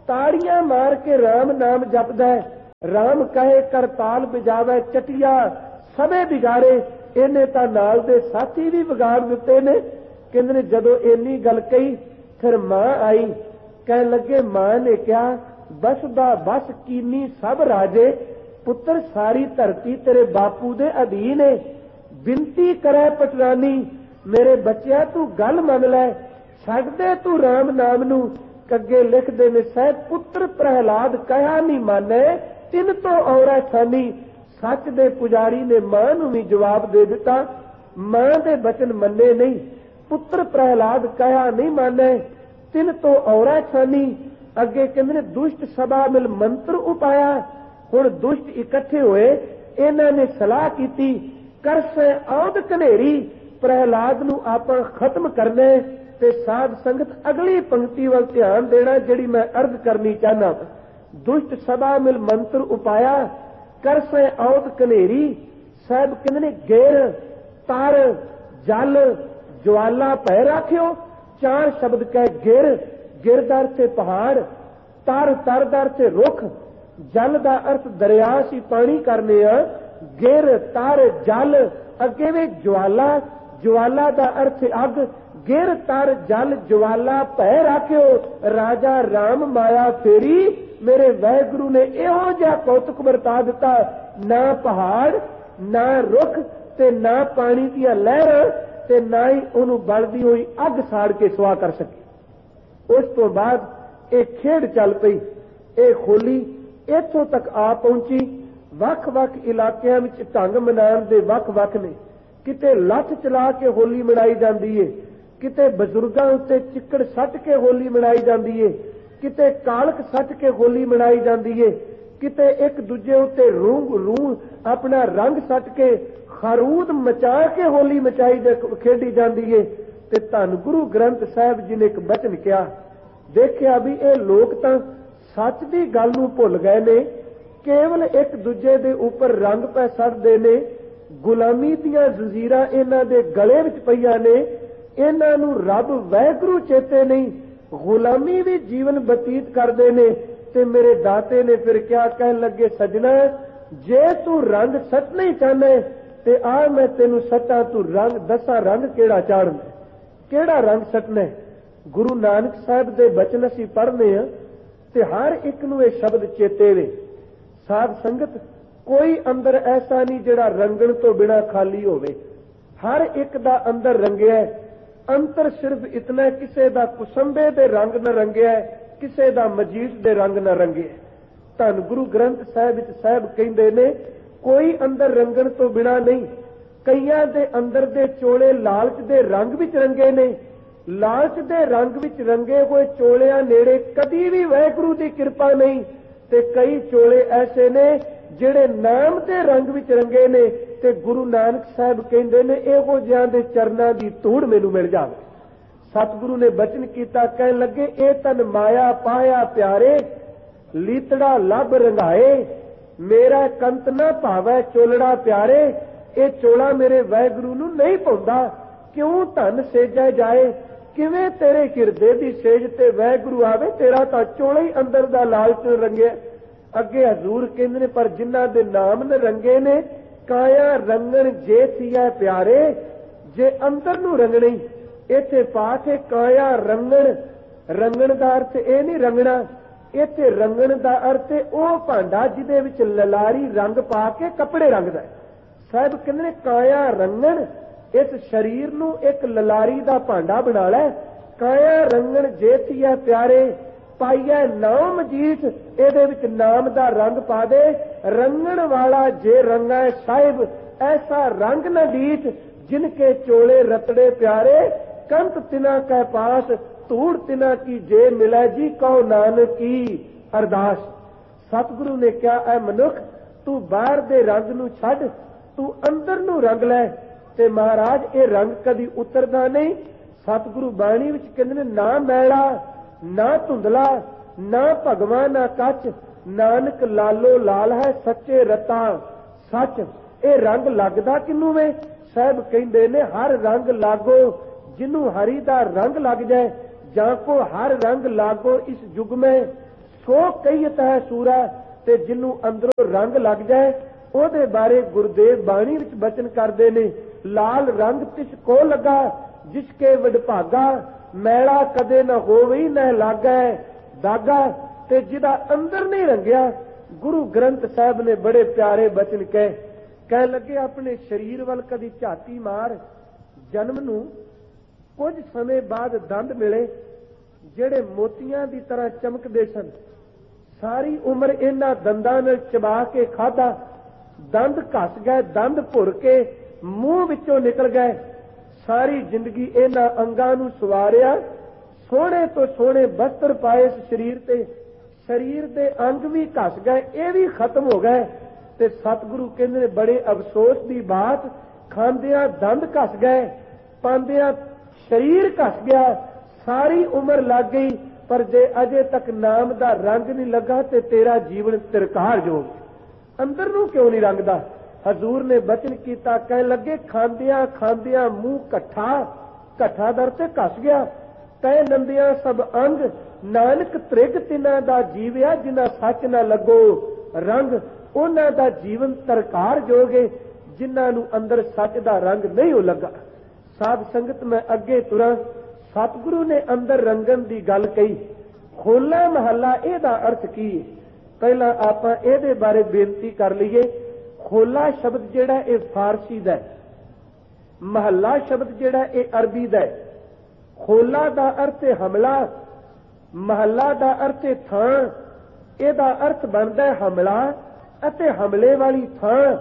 ਤਾੜੀਆਂ ਮਾਰ ਕੇ ਰਾਮ ਨਾਮ ਜਪਦਾ ਹੈ। ਰਾਮ ਕਹੇ ਕਰਤਾਲ ਵਜਾਵੇ ਚਟਿਆ ਸਭੇ ਬਿਗਾੜੇ। ਇਹਨੇ ਤਾਂ ਨਾਲ ਦੇ ਸਾਥੀ ਵੀ ਵਿਗਾੜ ਦਿੱਤੇ ਨੇ। ਕਹਿੰਦੇ ਨੇ ਜਦੋਂ ਇੰਨੀ ਗੱਲ ਕਹੀ ਫਿਰ ਮਾਂ ਆਈ, ਕਹਿਣ ਲੱਗੇ, ਮਾਂ ਨੇ ਕਿਹਾ, ਬਸ ਦਾ ਬਸ ਕੀਨੀ ਸਭ ਰਾਜੇ, ਪੁੱਤਰ ਸਾਰੀ ਧਰਤੀ ਤੇਰੇ ਬਾਪੂ ਦੇ ਅਧੀਨ ਹੈ। ਬਿਨਤੀ ਕਰੇ ਪਟਰਾਨੀ, ਮੇਰੇ ਬੱਚਿਆ ਤੂੰ ਗੱਲ ਮੰਨ ਲੈ, ਛੱਡ ਦੇ ਤੂੰ ਰਾਮ ਨਾਮ ਨੂੰ। ਅੱਗੇ ਲਿਖਦੇ ਨੇ ਸਾਹਿਬ, ਪੁੱਤਰ ਪ੍ਰਹਿਲਾਦ ਕਹਿਆ ਨਹੀਂ ਮਾਨੇ, ਤਿੰਨ ਤੋਂ ਔਰਾ ਛਾਨੀ। ਸੱਚ ਦੇ ਪੁਜਾਰੀ ਨੇ ਮਾਂ ਨੂੰ ਵੀ ਜਵਾਬ ਦੇ ਦਿੱਤਾ, ਮਾਂ ਦੇ ਬਚਨ ਮੰਨੇ ਨਹੀਂ। ਪੁੱਤਰ ਪ੍ਰਹਿਲਾਦ ਕਹਿਆ ਨਹੀਂ ਮਾਨੇ, ਤਿੰਨ ਤੋਂ ਔਰਾ ਛਾਨੀ। ਅੱਗੇ ਕਹਿੰਦੇ ਨੇ ਦੁਸ਼ਟ ਸਭਾ ਮਿਲ ਮੰਤਰ ਉਪਾਇਆ। ਹੁਣ ਦੁਸ਼ਟ ਇਕੱਠੇ ਹੋਏ, ਇਹਨਾਂ ਨੇ ਸਲਾਹ ਕੀਤੀ, ਕਰਸੇ ਔਦ ਕਨੇਰੀ, ਪ੍ਰਹਿਲਾਦ ਨੂੰ ਆਪਾਂ ਖਤਮ ਕਰਨਾ। ਤੇ ਸਾਧ ਸੰਗਤ ਅਗਲੀ ਪੰਕਤੀ ਵੱਲ ਧਿਆਨ ਦੇਣਾ ਜਿਹੜੀ ਮੈਂ ਅਰਜ਼ ਕਰਨੀ ਚਾਹਨਾ। ਦੁਸ਼ਟ ਸਭਾ ਮਿਲ ਮੰਤਰ ਉਪਾਇਆ, ਕਰਸੇ ਔਦ ਕਨੇਰੀ। ਸਾਹਿਬ ਕਹਿੰਦੇ ਨੇ ਗੇਰ ਤਰ ਜਲ ਜਵਾਲਾ ਭੈ ਰਾਖਿਓ। ਚਾਰ ਸ਼ਬਦ ਕਹਿ ਗਿਰ, ਗਿਰ ਦਾ ਅਰਥ ਹੈ ਪਹਾੜ, ਤਰ ਤਰ ਦਾ ਅਰਥ ਹੈ ਰੁੱਖ, ਜਲ ਦਾ ਅਰਥ ਦਰਿਆ ਸੀ ਪਾਣੀ ਕਰਨੇ ਆ। ਗਿਰ ਤਰ ਜਲ, ਅੱਗੇ ਵੀ ਜਵਾਲਾ, ਜਵਾਲਾ ਦਾ ਅਰਥ ਹੈ ਅੱਗ। ਗਿਰ ਤਰ ਜਲ ਜਵਾਲਾ ਭੈ ਰਾਖਿਓ, ਰਾਜਾ ਰਾਮ ਮਾਇਆ ਫੇਰੀ। ਮੇਰੇ ਵਾਹਿਗੁਰੂ ਨੇ ਇਹੋ ਜਿਹਾ ਕੌਤਕ ਵਰਤਾ ਦਿੱਤਾ, ਨਾ ਪਹਾੜ ਨਾ ਰੁੱਖ ਤੇ ਨਾ ਪਾਣੀ ਦੀਆਂ ਲਹਿਰਾਂ ਤੇ ਨਾ ਹੀ ਉਹਨੂੰ ਬਲਦੀ ਹੋਈ ਅੱਗ ਸਾੜ ਕੇ ਸੁਆਹ ਕਰ ਸਕੇ। ਉਸ ਤੋਂ ਬਾਅਦ ਇਹ ਖੇਡ ਚੱਲ ਪਈ। ਇਹ ਹੋਲੀ ਇੱਥੋਂ ਤੱਕ ਆ ਪਹੁੰਚੀ। ਵੱਖ-ਵੱਖ ਇਲਾਕਿਆਂ ਵਿੱਚ ਢੰਗ ਮਨਾਉਣ ਦੇ ਵੱਖ-ਵੱਖ ਨੇ। ਕਿਤੇ ਲੱਠ ਚਲਾ ਕੇ ਹੋਲੀ ਮਨਾਈ ਜਾਂਦੀ ਏ, ਕਿਤੇ ਬਜ਼ੁਰਗਾਂ ਉੱਤੇ ਚਿੱਕੜ ਸੱਟ ਕੇ ਹੋਲੀ ਮਨਾਈ ਜਾਂਦੀ ਏ, ਕਿਤੇ ਕਾਲਕ ਸੱਟ ਕੇ ਹੋਲੀ ਮਨਾਈ ਜਾਂਦੀ ਏ, ਕਿਤੇ ਇੱਕ ਦੂਜੇ ਉੱਤੇ ਰੂਹ ਆਪਣਾ ਰੰਗ ਸੱਟ ਕੇ ਖਰੂਦ ਮਚਾ ਕੇ ਹੋਲੀ ਮਚਾਈ ਖੇਡੀ ਜਾਂਦੀ ਏ। ਤੇ ਧੰਨ ਗੁਰੂ ਗ੍ਰੰਥ ਸਾਹਿਬ ਜੀ ਨੇ ਇੱਕ ਬਚਨ ਕਿਹਾ, ਦੇਖਿਆ ਵੀ ਇਹ ਲੋਕ ਤਾਂ ਸੱਚ ਦੀ ਗੱਲ ਨੂੰ ਭੁੱਲ ਗਏ ਨੇ, ਕੇਵਲ ਇੱਕ ਦੂਜੇ ਦੇ ਉੱਪਰ ਰੰਗ ਪੈ ਸੱਟਦੇ ਨੇ। ਗੁਲਾਮੀ ਦੀਆਂ ਜ਼ੰਜੀਰਾਂ ਇਹਨਾਂ ਦੇ ਗਲੇ ਵਿੱਚ ਪਈਆਂ ਨੇ, ਇਹਨਾਂ ਨੂੰ ਰੱਬ ਵਾਹਿਗੁਰੂ ਚੇਤੇ ਨਹੀਂ, ਗੁਲਾਮੀ ਵੀ ਜੀਵਨ ਬਤੀਤ ਕਰਦੇ ਨੇ। ਤੇ ਮੇਰੇ ਦਾਤੇ ਨੇ ਫਿਰ ਕਿਹਾ, ਕਹਿਣ ਲੱਗੇ, ਸਜਣਾ ਜੇ ਤੂੰ ਰੰਗ ਸੱਟਣਾ ਹੀ ਚਾਹਨਾ ਤੇ ਆ ਮੈਂ ਤੈਨੂੰ ਸੱਟਾਂ, ਤੂੰ ਰੰਗ ਦੱਸਾਂ ਰੰਗ ਕਿਹੜਾ ਚਾੜਨਾ, ਕਿਹੜਾ ਰੰਗ ਸੱਟਣਾ। ਗੁਰੂ ਨਾਨਕ ਸਾਹਿਬ ਦੇ ਬਚਨ ਅਸੀਂ ਪੜ੍ਹਨੇ ਆ ਤੇ ਹਰ ਇੱਕ ਨੂੰ ਇਹ ਸ਼ਬਦ ਚੇਤੇ ਵੇ। ਸਾਧ ਸੰਗਤ ਕੋਈ ਅੰਦਰ ਐਸਾ ਨਹੀਂ ਜਿਹੜਾ ਰੰਗਣ ਤੋਂ ਬਿਨਾਂ ਖਾਲੀ ਹੋਵੇ, ਹਰ ਇੱਕ ਦਾ ਅੰਦਰ ਰੰਗਿਆ। ਅੰਤਰ ਸਿਰਫ ਇਤਨਾ, ਕਿਸੇ ਦਾ ਕੁਸੰਬੇ ਦੇ ਰੰਗ ਨਾਲ ਰੰਗਿਆ, ਕਿਸੇ ਦਾ ਮਜੀਠ ਦੇ ਰੰਗ ਨਾਲ ਰੰਗਿਆ। ਧੰਨ ਗੁਰੂ ਗ੍ਰੰਥ ਸਾਹਿਬ ਵਿੱਚ ਸਾਹਿਬ ਕਹਿੰਦੇ ਨੇ ਕੋਈ ਅੰਦਰ ਰੰਗਣ ਤੋਂ ਬਿਨਾਂ ਨਹੀਂ। ਕਈਆਂ ਦੇ ਅੰਦਰ ਦੇ ਚੋਲੇ ਲਾਲਚ ਦੇ ਰੰਗ ਵਿੱਚ ਰੰਗੇ ਨੇ, ਲਾਲਚ ਦੇ ਰੰਗ ਵਿੱਚ ਰੰਗੇ ਹੋਏ ਚੋਲਿਆਂ ਨੇੜੇ ਕਦੀ ਵੀ ਵਾਹਿਗੁਰੂ ਦੀ ਕਿਰਪਾ ਨਹੀਂ। ਤੇ ਕਈ ਚੋਲੇ ਐਸੇ ਨੇ ਜਿਹੜੇ ਨਾਮ ਦੇ ਰੰਗ ਵਿੱਚ ਰੰਗੇ ਨੇ। ਤੇ ਗੁਰੂ ਨਾਨਕ ਸਾਹਿਬ ਕਹਿੰਦੇ ਨੇ ਇਹੋ ਜਿਹਾਂ ਦੇ ਚਰਨਾਂ ਦੀ ਧੂੜ ਮੈਨੂੰ ਮਿਲ ਜਾਵੇ। ਸਤਿਗੁਰੂ ਨੇ ਬਚਨ ਕੀਤਾ, ਕਹਿਣ ਲੱਗੇ, ਇਹ ਤਨ ਮਾਇਆ ਪਾਇਆ ਪਿਆਰੇ, ਲੀਤੜਾ ਲੱਭ ਰੰਗਾਏ, ਮੇਰਾ ਕੰਤ ਨਾ ਭਾਵੈ ਚੋਲੜਾ ਪਿਆਰੇ। ਇਹ ਚੋਲਾ ਮੇਰੇ ਵਾਹਿਗੁਰੂ ਨੂੰ ਨਹੀਂ ਪਾਉਂਦਾ, ਕਿਉਂ ਧਨ ਸੇਜੈ ਜਾਏ। ਕਿਵੇਂ ਤੇਰੇ ਹਿਰਦੇ ਦੀ ਸੇਜ ਤੇ ਵਾਹਿਗੁਰੂ ਆਵੇ, ਤੇਰਾ ਤਾਂ ਚੋਲਾ ਹੀ ਅੰਦਰ ਦਾ ਲਾਲਚ ਰੰਗਿਆ। ਅੱਗੇ ਹਜ਼ੂਰ ਕਹਿੰਦੇ ਨੇ, ਪਰ ਜਿਨ੍ਹਾਂ ਦੇ ਨਾਮ ਨੇ ਰੰਗੇ ਨੇ, ਕਾਇਆ ਰੰਗਣ ਜੇ ਥੀਐ ਪਿਆਰੇ, ਜੇ ਅੰਦਰ ਨੂੰ ਰੰਗਣੀ। ਇੱਥੇ ਪਾਠ ਹੈ ਕਾਇਆ ਰੰਗਣ, ਰੰਗਣ ਦਾ ਅਰਥ ਇਹ ਨਹੀਂ ਰੰਗਣਾ, ਇੱਥੇ ਰੰਗਣ ਦਾ ਅਰਥ ਹੈ ਉਹ ਭਾਂਡਾ ਜਿਹਦੇ ਵਿੱਚ ਲਲਾਰੀ ਰੰਗ ਪਾ ਕੇ ਕੱਪੜੇ ਰੰਗਦਾ। ਸਾਹਿਬ ਕਹਿੰਦੇ ਨੇ ਕਾਇਆ ਰੰਗਣ, ਇਸ ਸਰੀਰ ਨੂੰ ਇੱਕ ਲਲਾਰੀ ਦਾ ਭਾਂਡਾ ਬਣਾ ਲੈ। ਕਾਇਆ ਰੰਗਣ ਜੇ ਥੀਐ ਪਿਆਰੇ, ਪਾਈਐ ਨਾਮ ਮਜੀਠ, ਇਹਦੇ ਵਿੱਚ ਨਾਮ ਦਾ ਰੰਗ ਪਾ ਦੇ। ਰੰਗਣ ਵਾਲਾ ਜੇ ਰੰਗੈ ਸਾਹਿਬ, ਐਸਾ ਰੰਗ ਨਾ ਡੀਠ, ਜਿਨਕੇ ਚੋਲੇ ਰਤੜੇ ਪਿਆਰੇ। ਕੰਤ ਤਿਨਾ ਕੈ ਪਾਸ, ਧੂੜ ਤਿਨਾ ਕੀ ਜੇ ਮਿਲੈ ਜੀ, ਕਹੋ ਨਾਨਕੀ ਅਰਦਾਸ। ਸਤਿਗੁਰੂ ਨੇ ਕਿਹਾ, ਐ ਮਨੁੱਖ ਤੂੰ ਬਾਹਰ ਦੇ ਰੰਗ ਨੂੰ ਛੱਡ, ਤੂੰ ਅੰਦਰ ਨੂੰ ਰੰਗ ਲੈ। ਤੇ ਮਹਾਰਾਜ ਇਹ ਰੰਗ ਕਦੀ ਉਤਰਦਾ ਨਹੀਂ। ਸਤਿਗੁਰੂ ਬਾਣੀ ਵਿੱਚ ਕਹਿੰਦੇ ਨੇ, ਨਾ ਮੈਲਾ ਨਾ ਧੁੰਦਲਾ, ਨਾ ਭਗਵਾਨ ਨਾ ਕੱਚ, ਨਾਨਕ ਲਾਲੋ ਲਾਲ ਹੈ ਸੱਚੇ ਰਤਾ ਸੱਚ। ਇਹ ਰੰਗ ਲੱਗਦਾ ਕਿਨੂੰ ਵੇ? ਸਾਹਿਬ ਕਹਿੰਦੇ ਨੇ, ਹਰ ਰੰਗ ਲਾਗੋ ਜਿਹਨੂੰ ਹਰੀ ਦਾ ਰੰਗ ਲੱਗ ਜਾਏ, ਜਾਂ ਕੋ ਹਰ ਰੰਗ ਲਾਗੋ ਇਸ ਯੁਗ में, ਸੋ ਕਹੀਤ ਹੈ ਸੂਰਾ, ਤੇ ਜਿਹਨੂੰ ਅੰਦਰੋਂ ਰੰਗ ਲੱਗ ਜਾਏ ਉਹਦੇ ਬਾਰੇ ਗੁਰਦੇਵ ਬਾਣੀ ਵਿੱਚ ਬਚਨ ਕਰਦੇ ਨੇ, ਲਾਲ ਰੰਗ ਤਿਸ ਕੋ ਲੱਗਾ ਜਿਸ ਕੇ ਵਡਭਾਗਾ, ਮੈਲਾ ਕਦੇ ਨਾ ਹੋਵੇ ਨਾ ਲਾਗੈ ਦਾਗਾ। ਤੇ ਜਿਹਦਾ ਅੰਦਰ ਨਹੀਂ ਰੰਗਿਆ, ਗੁਰੂ ਗ੍ਰੰਥ ਸਾਹਿਬ ਨੇ ਬੜੇ ਪਿਆਰੇ ਬਚਨ ਕਹਿ ਲੱਗੇ, ਆਪਣੇ ਸਰੀਰ ਵੱਲ ਕਦੀ ਝਾਤੀ ਮਾਰ। ਜਨਮ ਨੂੰ ਕੁਝ ਸਮੇਂ ਬਾਅਦ ਦੰਦ ਮਿਲੇ ਜਿਹੜੇ ਮੋਤੀਆਂ ਦੀ ਤਰ੍ਹਾਂ ਚਮਕਦੇ ਸਨ। ਸਾਰੀ ਉਮਰ ਇਹਨਾਂ ਦੰਦਾਂ ਨਾਲ ਚਬਾ ਕੇ ਖਾਧਾ, ਦੰਦ ਘਸ ਗਏ, ਦੰਦ ਭੁਰ ਕੇ ਮੂੰਹ ਵਿੱਚੋਂ ਨਿਕਲ ਗਏ। ਸਾਰੀ ਜ਼ਿੰਦਗੀ ਇਹਨਾਂ ਅੰਗਾਂ ਨੂੰ ਸਵਾਰਿਆ, ਸੋਹਣੇ ਤੋਂ ਸੋਹਣੇ ਬਸਤਰ ਪਾਏ ਇਸ ਸਰੀਰ ਤੇ, ਸਰੀਰ ਦੇ ਅੰਗ ਵੀ ਘਸ ਗਏ, ਇਹ ਵੀ ਖਤਮ ਹੋ ਗਏ। ਤੇ ਸਤਿਗੁਰੂ ਕਹਿੰਦੇ ਨੇ ਬੜੇ ਅਫਸੋਸ ਦੀ ਬਾਤ, ਖਾਂਦਿਆਂ ਦੰਦ ਘਸ ਗਏ, ਪਾਉਂਦਿਆਂ ਸਰੀਰ ਘਸ ਗਿਆ, ਸਾਰੀ ਉਮਰ ਲੱਗ ਗਈ, ਪਰ ਜੇ ਅਜੇ ਤੱਕ ਨਾਮ ਦਾ ਰੰਗ ਨਹੀਂ ਲੱਗਾ ਤੇ ਤੇਰਾ ਜੀਵਨ ਤਿਰਕਾਰ ਜੋਗ। ਅੰਦਰ ਨੂੰ ਕਿਉਂ ਨਹੀਂ ਰੰਗਦਾ? ਹਜ਼ੂਰ ਨੇ ਬਚਨ ਕੀਤਾ, ਕਹਿਣ ਲੱਗੇ, ਖਾਂਦਿਆਂ ਖਾਂਦਿਆਂ ਮੂੰਹ ਘੱਠਾ ਦਰ ਤੇ ਘਸ ਗਿਆ, ਤੈ ਨੰਦਿਆਂ ਸਭ ਅੰਗ, ਨਾਨਕ ਤ੍ਰਿਗ ਤਿਨਾਂ ਦਾ ਜੀਵਿਆ, ਜਿਨ੍ਹਾਂ ਸੱਚ ਨਾ ਲੱਗੋ ਰੰਗ। ਉਹਨਾਂ ਦਾ ਜੀਵਨ ਤਰਕਾਰ ਜੋਗੇ ਜਿਨ੍ਹਾਂ ਨੂੰ ਅੰਦਰ ਸੱਚ ਦਾ ਰੰਗ ਨਹੀਂ ਲੱਗਾ। ਸਾਧ ਸੰਗਤ, ਮੈਂ ਅੱਗੇ ਤੁਰਾਂ। ਸਤਿਗੁਰੂ ਨੇ ਅੰਦਰ ਰੰਗਣ ਦੀ ਗੱਲ ਕਹੀ। ਹੋਲਾ ਮਹੱਲਾ ਇਹਦਾ ਅਰਥ ਕੀ ਹੈ? ਪਹਿਲਾਂ ਆਪਾਂ ਇਹਦੇ ਬਾਰੇ ਬੇਨਤੀ ਕਰ ਲਈਏ। ਹੋਲਾ ਸ਼ਬਦ ਜਿਹੜਾ ਇਹ ਫਾਰਸੀ ਦਾ, ਮਹੱਲਾ ਸ਼ਬਦ ਜਿਹੜਾ ਇਹ ਅਰਬੀ ਦਾ। ਹੋਲਾ ਦਾ ਅਰਥ ਹੈ ਹਮਲਾ, ਮਹੱਲਾ ਦਾ ਅਰਥ ਹੈ ਥਾਂ। ਇਹਦਾ ਅਰਥ ਬਣਦਾ ਹੈ ਹਮਲਾ ਅਤੇ ਹਮਲੇ ਵਾਲੀ ਥਾਂ,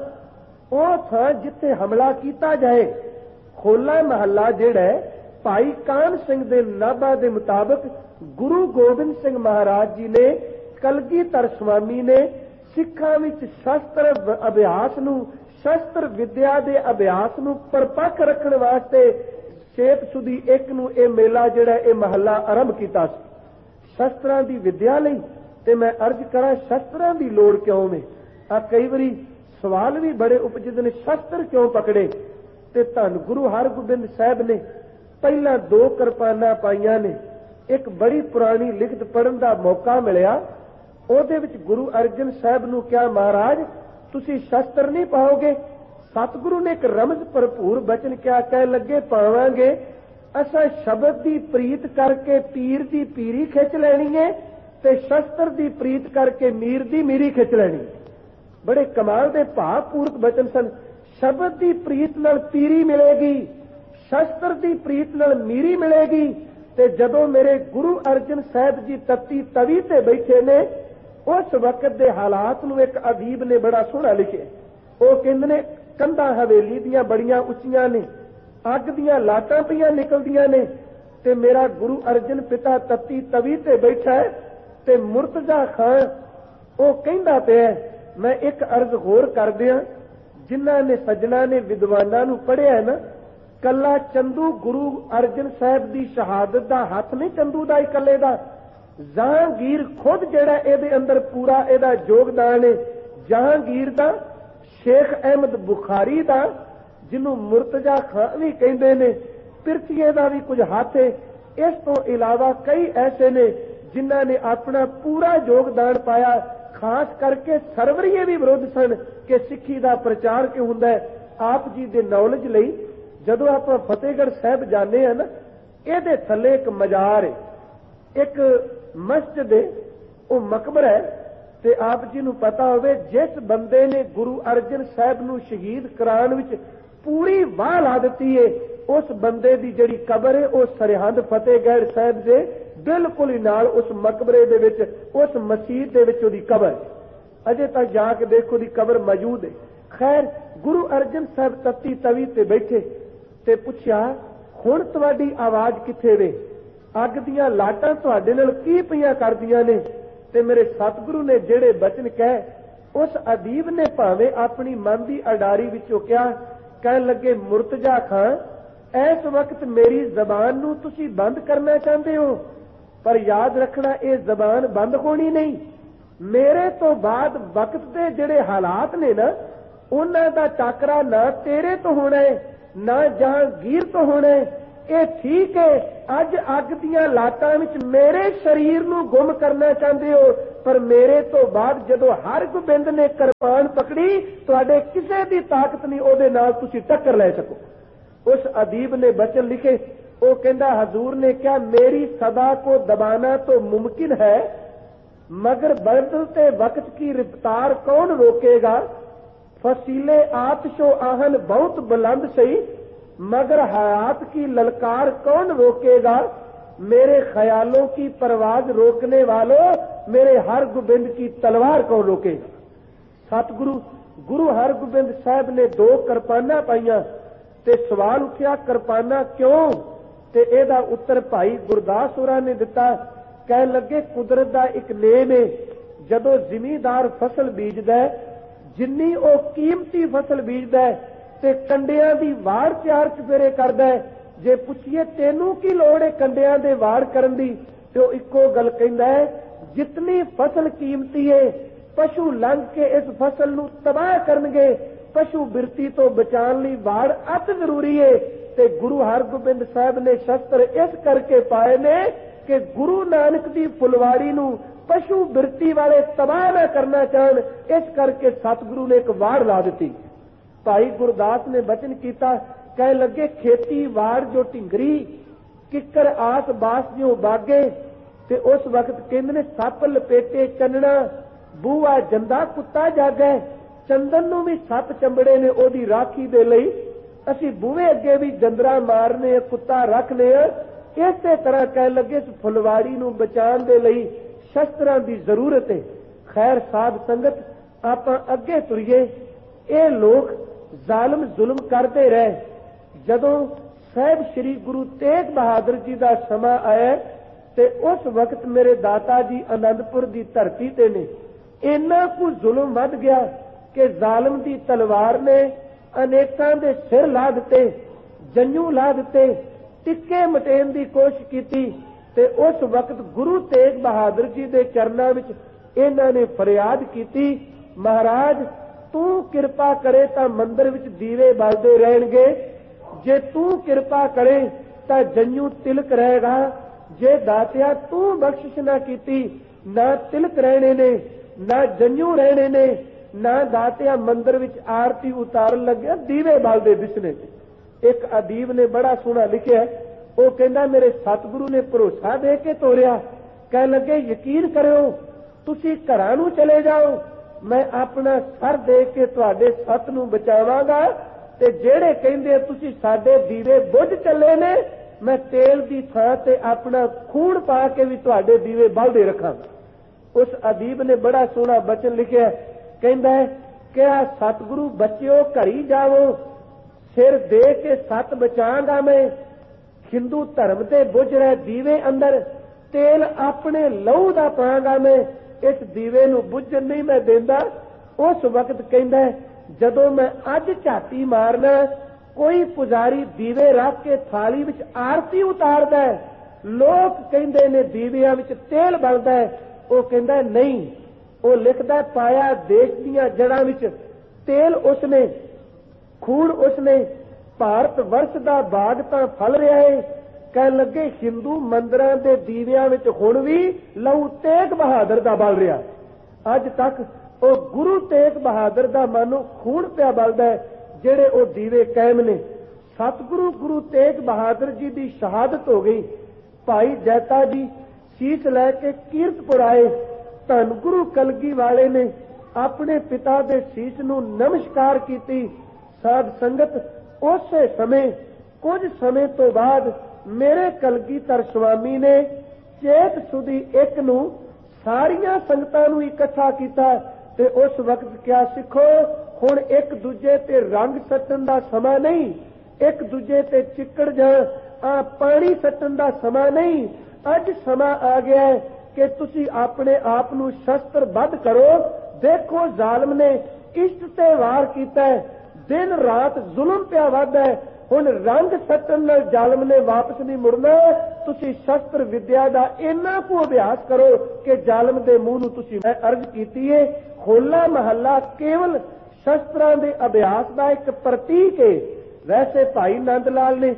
ਉਹ ਥਾਂ ਜਿੱਥੇ ਹਮਲਾ ਕੀਤਾ ਜਾਏ। ਹੋਲਾ ਮਹੱਲਾ ਜਿਹੜਾ ਭਾਈ ਕਾਹਨ ਸਿੰਘ ਦੇ ਨਾਭਾ ਦੇ ਮੁਤਾਬਕ ਗੁਰੂ ਗੋਬਿੰਦ ਸਿੰਘ ਮਹਾਰਾਜ ਜੀ ਨੇ, ਕਲਗੀਧਰ ਸਵਾਮੀ ਨੇ ਸਿੱਖਾਂ ਵਿੱਚ ਸ਼ਸਤਰ ਅਭਿਆਸ ਨੂੰ, ਸ਼ਸਤਰ ਵਿਦਿਆ ਦੇ ਅਭਿਆਸ ਨੂੰ ਪਰਪੱਕ ਰੱਖਣ ਵਾਸਤੇ ਚੇਤ ਸੁਦੀ 1 ਨੂੰ ਇਹ ਮੇਲਾ ਜਿਹੜਾ ਇਹ ਮਹੱਲਾ ਆਰੰਭ ਕੀਤਾ ਸੀ, ਸ਼ਸਤਰਾਂ ਦੀ ਵਿਦਿਆ ਲਈ। ਤੇ ਮੈਂ ਅਰਜ਼ ਕਰਾਂ, ਸ਼ਸਤਰਾਂ ਦੀ ਲੋੜ ਕਿਉਂ ਨੇ? ਆ ਕਈ ਵਾਰੀ ਸਵਾਲ ਵੀ ਬੜੇ ਉਪਜਦੇ ਨੇ, ਸ਼ਸਤਰ ਕਿਉਂ ਪਕੜੇ? ਤੇ ਧੰਨ ਗੁਰੂ ਹਰਗੋਬਿੰਦ ਸਾਹਿਬ ਨੇ ਪਹਿਲਾਂ 2 ਕਿਰਪਾਨਾਂ ਪਾਈਆਂ ਨੇ। ਇੱਕ ਬੜੀ ਪੁਰਾਣੀ ਲਿਖਤ ਪੜ੍ਹਨ ਦਾ ਮੌਕਾ ਮਿਲਿਆ, ਉਹਦੇ ਵਿੱਚ ਗੁਰੂ ਅਰਜਨ ਸਾਹਿਬ ਨੂੰ ਕਿਹਾ, ਮਹਾਰਾਜ ਤੁਸੀਂ ਸ਼ਸਤਰ ਨਹੀਂ ਪਾਓਗੇ? ਸਤਿਗੁਰੂ ਨੇ ਇੱਕ ਰਮਜ਼ ਭਰਪੂਰ ਬਚਨ ਕਿਹਾ, ਕਹਿ ਲੱਗੇ, ਪਾਵਾਂਗੇ। ਅਸਾਂ ਸ਼ਬਦ ਦੀ ਪ੍ਰੀਤ ਕਰਕੇ ਪੀਰ ਦੀ ਪੀਰੀ ਖਿੱਚ ਲੈਣੀ ਹੈ, ਤੇ ਸ਼ਸਤਰ ਦੀ ਪ੍ਰੀਤ ਕਰਕੇ ਮੀਰ ਦੀ ਮੀਰੀ ਖਿੱਚ ਲੈਣੀ। ਬੜੇ ਕਮਾਲ ਦੇ ਭਾਵਪੂਰਕ ਬਚਨ ਸਨ। ਸ਼ਬਦ ਦੀ ਪ੍ਰੀਤ ਨਾਲ ਪੀਰੀ ਮਿਲੇਗੀ, ਸ਼ਸਤਰ ਦੀ ਪ੍ਰੀਤ ਨਾਲ ਮੀਰੀ ਮਿਲੇਗੀ। ਤੇ ਜਦੋਂ ਮੇਰੇ ਗੁਰੂ ਅਰਜਨ ਸਾਹਿਬ ਜੀ ਤੱਤੀ ਤਵੀ ਤੇ ਬੈਠੇ ਨੇ, ਉਸ ਵਕਤ ਦੇ ਹਾਲਾਤ ਨੂੰ ਇੱਕ ਅਦੀਬ ਨੇ ਬੜਾ ਸੋਹਣਾ ਲਿਖਿਆ। ਉਹ ਕਹਿੰਦੇ ਨੇ, ਕੰਧਾਂ ਹਵੇਲੀ ਦੀਆਂ ਬੜੀਆਂ ਉੱਚੀਆਂ ਨੇ, ਅੱਗ ਦੀਆਂ ਲਾਟਾਂ ਪਈਆਂ ਨਿਕਲਦੀਆਂ ਨੇ, ਤੇ ਮੇਰਾ ਗੁਰੂ ਅਰਜਨ ਪਿਤਾ ਤੱਤੀ ਤਵੀ ਤੇ ਬੈਠਾ ਹੈ, ਤੇ ਮੁਰਤਜ਼ਾ ਖਾਨ ਉਹ ਕਹਿੰਦਾ ਪਿਆ। ਮੈਂ ਇੱਕ ਅਰਜ਼ ਹੋਰ ਕਰ ਦਿਆਂ, ਜਿਨ੍ਹਾਂ ਨੇ ਸੱਜਣਾ ਨੇ ਵਿਦਵਾਨਾਂ ਨੂੰ ਪੜ੍ਹਿਆ ਨਾ, ਕੱਲਾ ਚੰਦੂ ਗੁਰੂ ਅਰਜਨ ਸਾਹਿਬ ਦੀ ਸ਼ਹਾਦਤ ਦਾ ਹੱਥ ਨਹੀਂ ਚੰਦੂ ਦਾ ਇਕੱਲੇ ਦਾ, ਜਹਾਂਗੀਰ ਖੁਦ ਜਿਹੜਾ ਇਹਦੇ ਅੰਦਰ ਪੂਰਾ ਇਹਦਾ ਯੋਗਦਾਨ ਹੈ। ਜਹਾਂਗੀਰ ਦਾ, ਸ਼ੇਖ ਅਹਿਮਦ ਬੁਖਾਰੀ ਦਾ, ਜਿਹਨੂੰ ਮੁਰਤਜ਼ਾ ਖਾਨ ਵੀ ਕਹਿੰਦੇ ਨੇ, ਪਿਰਥੀਏ ਦਾ ਵੀ ਕੁਝ ਹੱਥ ਹੈ। ਇਸ ਤੋਂ ਇਲਾਵਾ ਕਈ ਐਸੇ ਨੇ ਜਿਨ੍ਹਾਂ ਨੇ ਆਪਣਾ ਪੂਰਾ ਯੋਗਦਾਨ ਪਾਇਆ। ਖਾਸ ਕਰਕੇ ਸਰਵਰੀਏ ਵੀ ਵਿਰੁੱਧ ਸਨ ਕਿ ਸਿੱਖੀ ਦਾ ਪ੍ਰਚਾਰ ਕਿਉਂ ਹੁੰਦਾ ਹੈ। ਆਪ ਜੀ ਦੇ ਨੌਲੇਜ ਲਈ ਜਦੋਂ ਆਪਾਂ ਫਤਿਹਗੜ੍ਹ ਸਾਹਿਬ ਜਾਂਦੇ ਹਾਂ ਨਾ, ਇਹਦੇ ਥੱਲੇ ਇੱਕ ਮਜ਼ਾਰ ਹੈ, ਇੱਕ ਮਸਜਿਦ ਹੈ, ਉਹ ਮਕਬਰਾ ਹੈ। ਤੇ ਆਪ ਜੀ ਨੂੰ ਪਤਾ ਹੋਵੇ, ਜਿਸ ਬੰਦੇ ਨੇ ਗੁਰੂ ਅਰਜਨ ਸਾਹਿਬ ਨੂੰ ਸ਼ਹੀਦ ਕਰਾਉਣ ਵਿੱਚ ਪੂਰੀ ਵਾਹ ਲਾ ਦਿੱਤੀ ਹੈ, ਉਸ ਬੰਦੇ ਦੀ ਜਿਹੜੀ ਕਬਰ ਹੈ ਉਹ ਸਰਹੰਦ ਫਤਿਹਗੜ੍ਹ ਸਾਹਿਬ ਦੇ ਬਿਲਕੁਲ ਹੀ ਨਾਲ, ਉਸ ਮਕਬਰੇ ਦੇ ਵਿੱਚ, ਉਸ ਮਸਜਿਦ ਦੇ ਵਿੱਚ ਉਹਦੀ ਕਬਰ ਅਜੇ ਤੱਕ ਜਾ ਕੇ ਦੇਖੋ, ਉਹਦੀ ਕਬਰ ਮੌਜੂਦ ਹੈ। ਖੈਰ, ਗੁਰੂ ਅਰਜਨ ਸਾਹਿਬ ਤੱਤੀ ਤਵੀ ਤੇ ਬੈਠੇ ਤੇ ਪੁੱਛਿਆ, ਹੁਣ ਤੁਹਾਡੀ ਆਵਾਜ਼ ਕਿੱਥੇ ਵੇ? ਅੱਗ ਦੀਆਂ ਲਾਟਾਂ ਤੁਹਾਡੇ ਨਾਲ ਕੀ ਪਈਆਂ ਕਰਦੀਆਂ ਨੇ? ਤੇ ਮੇਰੇ ਸਤਿਗੁਰੂ ਨੇ ਜਿਹੜੇ ਬਚਨ ਕਹੇ, ਉਸ ਅਦੀਬ ਨੇ ਭਾਵੇਂ ਆਪਣੀ ਮਨ ਦੀ ਅਡਾਰੀ ਵਿੱਚੋਂ ਕਿਹਾ, ਕਹਿਣ ਲੱਗੇ, ਮੁਰਤਜ਼ਾ ਖਾਨ, ਇਸ ਵਕਤ ਮੇਰੀ ਜ਼ਬਾਨ ਨੂੰ ਤੁਸੀਂ ਬੰਦ ਕਰਨਾ ਚਾਹੁੰਦੇ ਹੋ, ਪਰ ਯਾਦ ਰੱਖਣਾ ਇਹ ਜ਼ਬਾਨ ਬੰਦ ਹੋਣੀ ਨਹੀਂ। ਮੇਰੇ ਤੋਂ ਬਾਅਦ ਵਕਤ ਦੇ ਜਿਹੜੇ ਹਾਲਾਤ ਨੇ ਨਾ, ਉਹਨਾਂ ਦਾ ਟਾਕਰਾ ਨਾ ਤੇਰੇ ਤੋਂ ਹੋਣਾ ਹੈ, ਨਾ ਜਹਾਂਗੀਰ ਤੋਂ ਹੋਣਾ ਹੈ, ਇਹ ਠੀਕ ਹੈ, ਅੱਜ ਅੱਗ ਦੀਆਂ ਲਾਟਾਂ ਵਿੱਚ ਮੇਰੇ ਸਰੀਰ ਨੂੰ ਗੁੰਮ ਕਰਨਾ ਚਾਹੁੰਦੇ ਹੋ, ਪਰ ਮੇਰੇ ਤੋਂ ਬਾਅਦ ਜਦੋਂ ਹਰਗੋਬਿੰਦ ਨੇ ਕਿਰਪਾਨ ਪਕੜੀ, ਤੁਹਾਡੇ ਕਿਸੇ ਦੀ ਤਾਕਤ ਨਹੀਂ ਉਹਦੇ ਨਾਲ ਤੁਸੀਂ ਟੱਕਰ ਲੈ ਸਕੋ। उस अदीब ने वचन लिखे, वो कहता हजूर ने क्या मेरी सदा को दबाना तो मुमकिन है, मगर बदलते वक्त की रफ्तार कौन रोकेगा। फसीले आतशो आहन बहुत बुलंद सही, मगर हयात की ललकार कौन रोकेगा। मेरे ख्यालों की परवाज रोकने वालों, मेरे हरगोबिंद की तलवार कौन रोकेगा। सतगुरु गुरु हरगोबिंद साहब ने 2 किरपाना पाईयां ते सवाल उठिया किरपाना क्यों, ते एदा उत्तर भाई गुरदास होरां ने दिता। कह लगे कुदरत दा एक नेम है, जदों जिमीदार फसल बीजदा है, जिन्नी ओ कीमती फसल बीजदा है ते कंडियां दी वाड़ 4 चफेरे करदा है, जे पुछिए तेनू की लोड़ है कंडियां दे वाड़ करन दी, ते ओ इक्को गल कहंदा है, जितनी फसल कीमती है पशु लंघ के इस फसल नू तबाह करनगे, पशु बिरती तो बचाने लई वाड़ अत जरूरी है। ते गुरु हरगोबिंद साहब ने शस्त्र इस करके पाए ने कि गुरु नानक दी फुलवाड़ी नू पशु बिरती वाले तबाह न करना चाहन, इस करके सतगुरु ने एक वाड़ ला दी। भाई गुरदास ने वचन किया, कह लगे खेती वाड़ जो ढिंगरी, किकर आस बास जो बागे, ते उस वक्त कहंदे ने सप लपेटे चन्ना, बूआ जंदा कुत्ता जागे। चंदन नूं भी सप चंबड़े ने ओदी राखी दे लई, असीं बूहे अगे भी जंदरा मारने, कुत्ता रखने। इसे तरह कह लगे इस फुलवाड़ी नूं बचाने दे लई शस्त्रां दी जरूरत है। खैर साध संगत आपां अगे तुरीए। ये लोग जालम जुल्म करते रहे, जदों साहिब श्री गुरु तेग बहादुर जी का समा आया ते उस वक्त मेरे दाता जी आनंदपुर की धरती ते ने इन्ना कुछ जुल्म वध गया कि जालम की तलवार ने अनेकां दे सिर ला दिते, जंजू ला दिते, टिक्के मटेन की कोशिश की। ते उस वक्त गुरु तेग बहादुर जी के चरणों विच इन्हां ने फरियाद की, महाराज तू किरपा करे तां मंदिर विच दीवे बलदे रहणगे, जे तू किरपा करे तां जंजू तिलक रहेगा, जे दातिया तू बख्शिश ना कीती, ना तिलक रहने ने, ना जंजू रहने ने, ना दातिया मंदिर विच आरती उतारन लगे दीवे बालदे दिसने। एक अदीब ने बड़ा सोहना लिखिया, वो कहंदा मेरे सतगुरु ने भरोसा दे के तोरिया, कह लगे यकीन करो तुसी घरां नूं चले जाओ, मैं अपना सर दे के तुहाडे सत नूं बचावांगा, ते जेड़े कहंदे तुसी साडे दीवे बुझ चले ने, मैं तेल दी थां ते अपना खून पा के भी तुहाडे दीवे बालदे रखांगा। उस अदीब ने बड़ा सोहना बचन लिखिया, कहंदा है क्या सतगुरु बच्चिओ घरी जावो, सिर दे के सत बचांगा मैं, हिंदू धर्म ते बुझ रहे दीवे अंदर तेल अपने लहू दा पांगा मैं, इस दीवे नूं बुझण नहीं मैं देंदा। उस वक्त कहंदा है जदों मैं अज झाती मारना, कोई पुजारी दीवे रख के थाली विच आरती उतारदा है, लोग कहंदे ने दीवियां विच तेल बलदा है, वो कहंदा नहीं, वो लिखदा पाया देश दीयां जड़ां विच तेल उसने, खून उसने, भारत वर्ष दा बाग तां फल रहा है। कह लगे हिंदू मंदिरां दे दीवियां विच हुण भी लहू तेग बहादुर दा बल रहा। अज तक वो गुरु तेग बहादुर दा मानो खून पिया बलदा है, जेड़े वो दीवे कायम ने। सतगुरु गुरु तेग बहादुर जी की शहादत हो गई। भाई जैता जी शीश लैके कीरतपुर आए, धन गुरु कलगी वाले ने अपने पिता के शीश नूं नमस्कार की। साध संगत उस समय कुछ समय तो बाद मेरे कलगीधर स्वामी ने चेत सुधी एक नूं सारियां संगतां नूं इकट्ठा कीता ते उस वक्त क्या सिखो, हुण एक दूजे ते रंग सट्टण दा समा नहीं, एक दूजे ते चिक्कड़ जां पानी सट्टण दा समा नहीं। अज समा आ गया है कि तुसी अपने आप नूं शस्त्रबद्ध करो। देखो जालम ने इष्ट ते वार कीता है, दिन रात जुल्म पिया वधदा है, हुण रंग सट्टण नाल जालम ने वापस नहीं मुड़ना। तुसी शस्त्र विद्या दा इन्ना को अभ्यास करो कि जालम दे मूंह नूं तुसी मैं अर्ज कीती है, होला महला केवल शस्त्रां दे अभ्यास दा एक प्रतीक है। वैसे भाई नंद लाल ने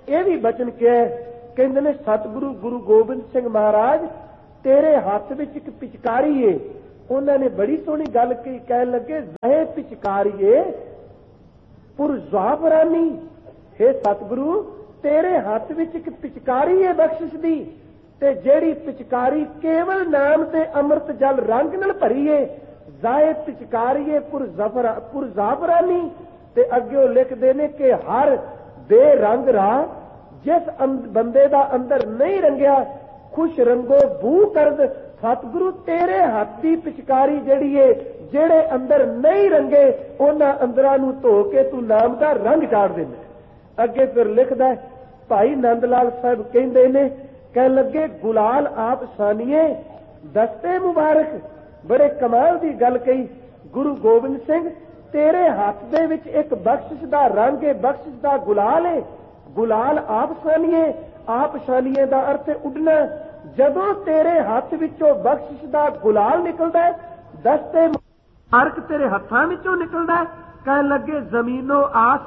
ਇਹ ਵੀ ਬਚਨ ਕਿਹਾ, ਕਹਿੰਦੇ ਨੇ ਸਤਿਗੁਰੂ ਗੁਰੂ ਗੋਬਿੰਦ ਸਿੰਘ ਮਹਾਰਾਜ ਤੇਰੇ ਹੱਥ ਵਿੱਚ ਇੱਕ ਪਿਚਕਾਰੀ ਏ। ਉਹਨਾਂ ਨੇ ਬੜੀ ਸੋਹਣੀ ਗੱਲ ਕਹੀ, ਕਹਿਣ ਲੱਗੇ ਜ਼ਹਿ ਪਿਚਕਾਰੀਏ ਪੁਰਜ਼ਾਬਰਾਨੀ, हे ਸਤਿਗੁਰੂ ਤੇਰੇ ਹੱਥ ਵਿੱਚ ਇੱਕ ਪਿਚਕਾਰੀ ਏ ਬਖਸ਼ਿਸ਼ ਦੀ, ਤੇ ਜਿਹੜੀ ਪਿਚਕਾਰੀ ਕੇਵਲ ਨਾਮ ਤੇ ਅੰਮ੍ਰਿਤ ਜਲ ਰੰਗ ਨਾਲ ਭਰੀ ਏ। ਜ਼ਾਏ ਪਿਚਕਾਰੀਏ ਪੁਰਜ਼ਾਬਰਾਨੀ। ਤੇ ਅੱਗੇ ਲਿਖਦੇ ਨੇ ਕਿ ਹਰ ਬੇਰੰਗ ਰਾਹ ਜਿਸ ਬੰਦੇ ਦਾ ਅੰਦਰ ਨਹੀਂ ਰੰਗਿਆ, ਖੁਸ਼ ਰੰਗੋ ਬੂ ਕਰਦ। ਸਤਿਗੁਰੂ ਤੇਰੇ ਹੱਥ ਦੀ ਪਿਚਕਾਰੀ ਜਿਹੜੀ ਏ, ਜਿਹੜੇ ਅੰਦਰ ਨਹੀਂ ਰੰਗੇ ਉਹਨਾਂ ਅੰਦਰਾਂ ਨੂੰ ਧੋ ਕੇ ਤੂੰ ਨਾਮ ਦਾ ਰੰਗ ਚਾੜ ਦਿੰਦਾ। ਅੱਗੇ ਫਿਰ ਲਿਖਦਾ ਭਾਈ ਨੰਦ ਲਾਲ ਸਾਹਿਬ ਕਹਿੰਦੇ ਨੇ, ਕਹਿਣ ਲੱਗੇ ਗੁਲਾਲ ਆਪ ਸਾਨੀਏ ਦਸਤੇ ਮੁਬਾਰਕ। ਬੜੇ ਕਮਾਲ ਦੀ ਗੱਲ ਕਹੀ, ਗੁਰੂ ਗੋਬਿੰਦ ਸਿੰਘ ਤੇਰੇ ਹੱਥ ਦੇ ਵਿੱਚ ਇੱਕ ਬਖਸ਼ਿਸ਼ ਦਾ ਰੰਗ ਏ, ਬਖਸ਼ਿਸ਼ ਦਾ ਗੁਲਾਲ ਏ। ਗੁਲਾਲ ਆਪ ਸਾਨੀਏ, ਆਪ ਸਾਨੀਏ ਦਾ ਅਰਥ ਉੱਡਣਾ। ਜਦੋਂ ਤੇਰੇ ਹੱਥ ਵਿੱਚੋਂ ਬਖਸ਼ਿਸ਼ ਦਾ ਗੁਲਾਲ ਨਿਕਲਦਾ ਹੈ, ਦਸਤੇ ਮੁਬਾਰਕ ਤੇਰੇ ਹੱਥਾਂ ਵਿੱਚੋਂ ਨਿਕਲਦਾ ਹੈ, ਕਹਿਣ ਲੱਗੇ ਜ਼ਮੀਨੋ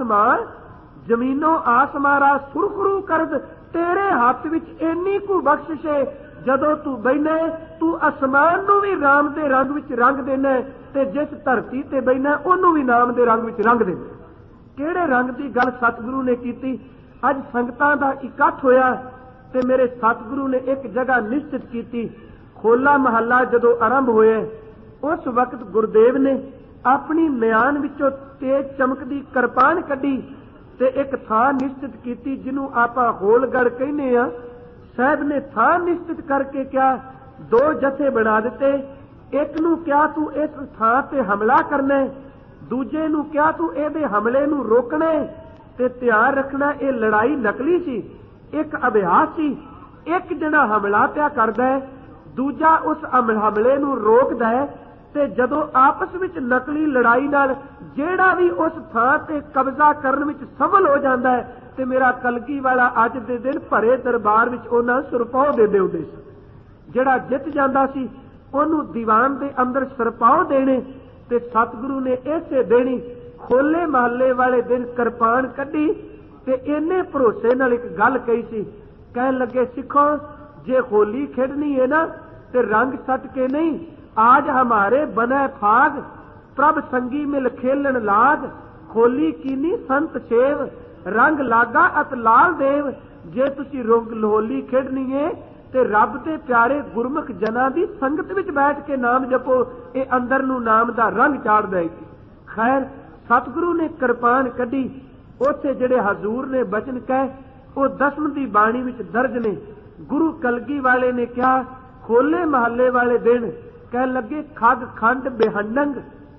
ਆਸਮਾਰਾ ਸੁਰਖਰੂ ਕਰਦ। ਤੇਰੇ ਹੱਥ ਵਿੱਚ ਇੰਨੀ ਕੁ ਬਖਸ਼ਿਸ਼ ਹੈ, ਜਦੋਂ ਤੂੰ ਬੈਠਾ ਤੂੰ ਅਸਮਾਨ ਨੂੰ ਵੀ ਨਾਮ ਦੇ ਰੰਗ ਵਿੱਚ ਰੰਗ ਦੇਣਾ, ਤੇ ਜਿਸ ਧਰਤੀ ਤੇ ਬੈਠਾ ਉਹਨੂੰ ਵੀ ਨਾਮ ਦੇ ਰੰਗ ਵਿੱਚ ਰੰਗ ਦੇਣਾ। ਕਿਹੜੇ ਰੰਗ ਦੀ ਗੱਲ ਸਤਿਗੁਰੂ ਨੇ ਕੀਤੀ। ਅੱਜ ਸੰਗਤਾਂ ਦਾ ਇਕੱਠ ਹੋਇਆ ਤੇ ਮੇਰੇ ਸਤਿਗੁਰੂ ਨੇ ਇੱਕ ਜਗ੍ਹਾ ਨਿਸ਼ਚਿਤ ਕੀਤੀ। ਹੋਲਾ ਮਹੱਲਾ ਜਦੋਂ ਆਰੰਭ ਹੋਇਆ, ਉਸ ਵਕਤ ਗੁਰਦੇਵ ਨੇ ਆਪਣੀ ਮਿਆਨ ਵਿੱਚੋਂ ਤੇਜ ਚਮਕਦੀ ਕਿਰਪਾਨ ਕੱਢੀ ਤੇ ਇੱਕ ਥਾਂ ਨਿਸ਼ਚਿਤ ਕੀਤੀ, ਜਿਹਨੂੰ ਆਪਾਂ ਹੋਲਗੜ ਕਹਿੰਦੇ ਆ। ਸਾਹਿਬ ਨੇ ਥਾਂ ਨਿਸ਼ਚਿਤ ਕਰਕੇ ਕਿਹਾ, ਦੋ ਜਥੇ ਬਣਾ ਦਿੱਤੇ। ਇੱਕ ਨੂੰ ਕਿਹਾ ਤੂੰ ਇਸ ਥਾਂ ਤੇ ਹਮਲਾ ਕਰਨਾ, ਦੂਜੇ ਨੂੰ ਕਿਹਾ ਤੂੰ ਇਹਦੇ ਹਮਲੇ ਨੂੰ ਰੋਕਣਾ। ਤੇ ਧਿਆਨ ਰੱਖਣਾ, ਇਹ ਲੜਾਈ ਨਕਲੀ ਸੀ, ਇੱਕ ਅਭਿਆਸ ਸੀ। ਇੱਕ ਜਿਹੜਾ ਹਮਲਾ ਪਿਆ ਕਰਦਾ ਹੈ, ਦੂਜਾ ਉਸ ਹਮਲੇ ਨੂੰ ਰੋਕਦਾ ਹੈ। ਤੇ ਜਦੋਂ ਆਪਸ ਵਿੱਚ ਨਕਲੀ ਲੜਾਈ ਨਾਲ ਜਿਹੜਾ ਵੀ ਉਸ ਥਾਂ ਤੇ ਕਬਜ਼ਾ ਕਰਨ ਵਿੱਚ ਸਫਲ ਹੋ ਜਾਂਦਾ ਹੈ, ਤੇ ਮੇਰਾ ਕਲਗੀ ਵਾਲਾ ਅੱਜ ਦੇ ਦਿਨ ਭਰੇ ਦਰਬਾਰ ਵਿੱਚ ਉਹਨਾਂ ਸੁਰਪਾਉ ਦੇ ਦਿੰਦੇ ਸੀ। ਜਿਹੜਾ ਜਿੱਤ ਜਾਂਦਾ ਸੀ ਉਹਨੂੰ ਦੀਵਾਨ ਦੇ ਅੰਦਰ ਸੁਰਪਾਉ ਦੇਣੇ। ਤੇ ਸਤਿਗੁਰੂ ਨੇ ਇਸੇ ਦੇਣੀ ਹੋਲੇ ਮਹੱਲੇ ਵਾਲੇ ਦਿਨ ਕਿਰਪਾਨ ਕੱਢੀ ਤੇ ਇੰਨੇ ਭਰੋਸੇ ਨਾਲ ਇੱਕ ਗੱਲ ਕਹੀ ਸੀ। ਕਹਿਣ ਲੱਗੇ ਸਿੱਖੋ, ਜੇ ਹੋਲੀ ਖੇਡਣੀ ਹੈ ਨਾ ਤੇ ਰੰਗ ਸੱਟ ਕੇ ਨਹੀਂ, आज हमारे बने फाग प्रभ संगी मिल खेलन लाग। होली कीनी संत सेव रंग लागा अत लाल देव। जे तुसी होली खेडनी है ते रब ते प्यारे गुरमुख जना दी संगत विच बैठ के नाम जपो, ये अंदर नू नाम दा रंग चाड़ देगी। खैर सतगुरु ने किरपान कढ़ी, उत्थे जिहड़े हजूर ने बचन कहे वो 10वीं दी बाणी विच दर्ज ने। गुरु कलगी वाले ने कहा होले महल्ले वाले दिन कह लगे खग खंड बेहंडंग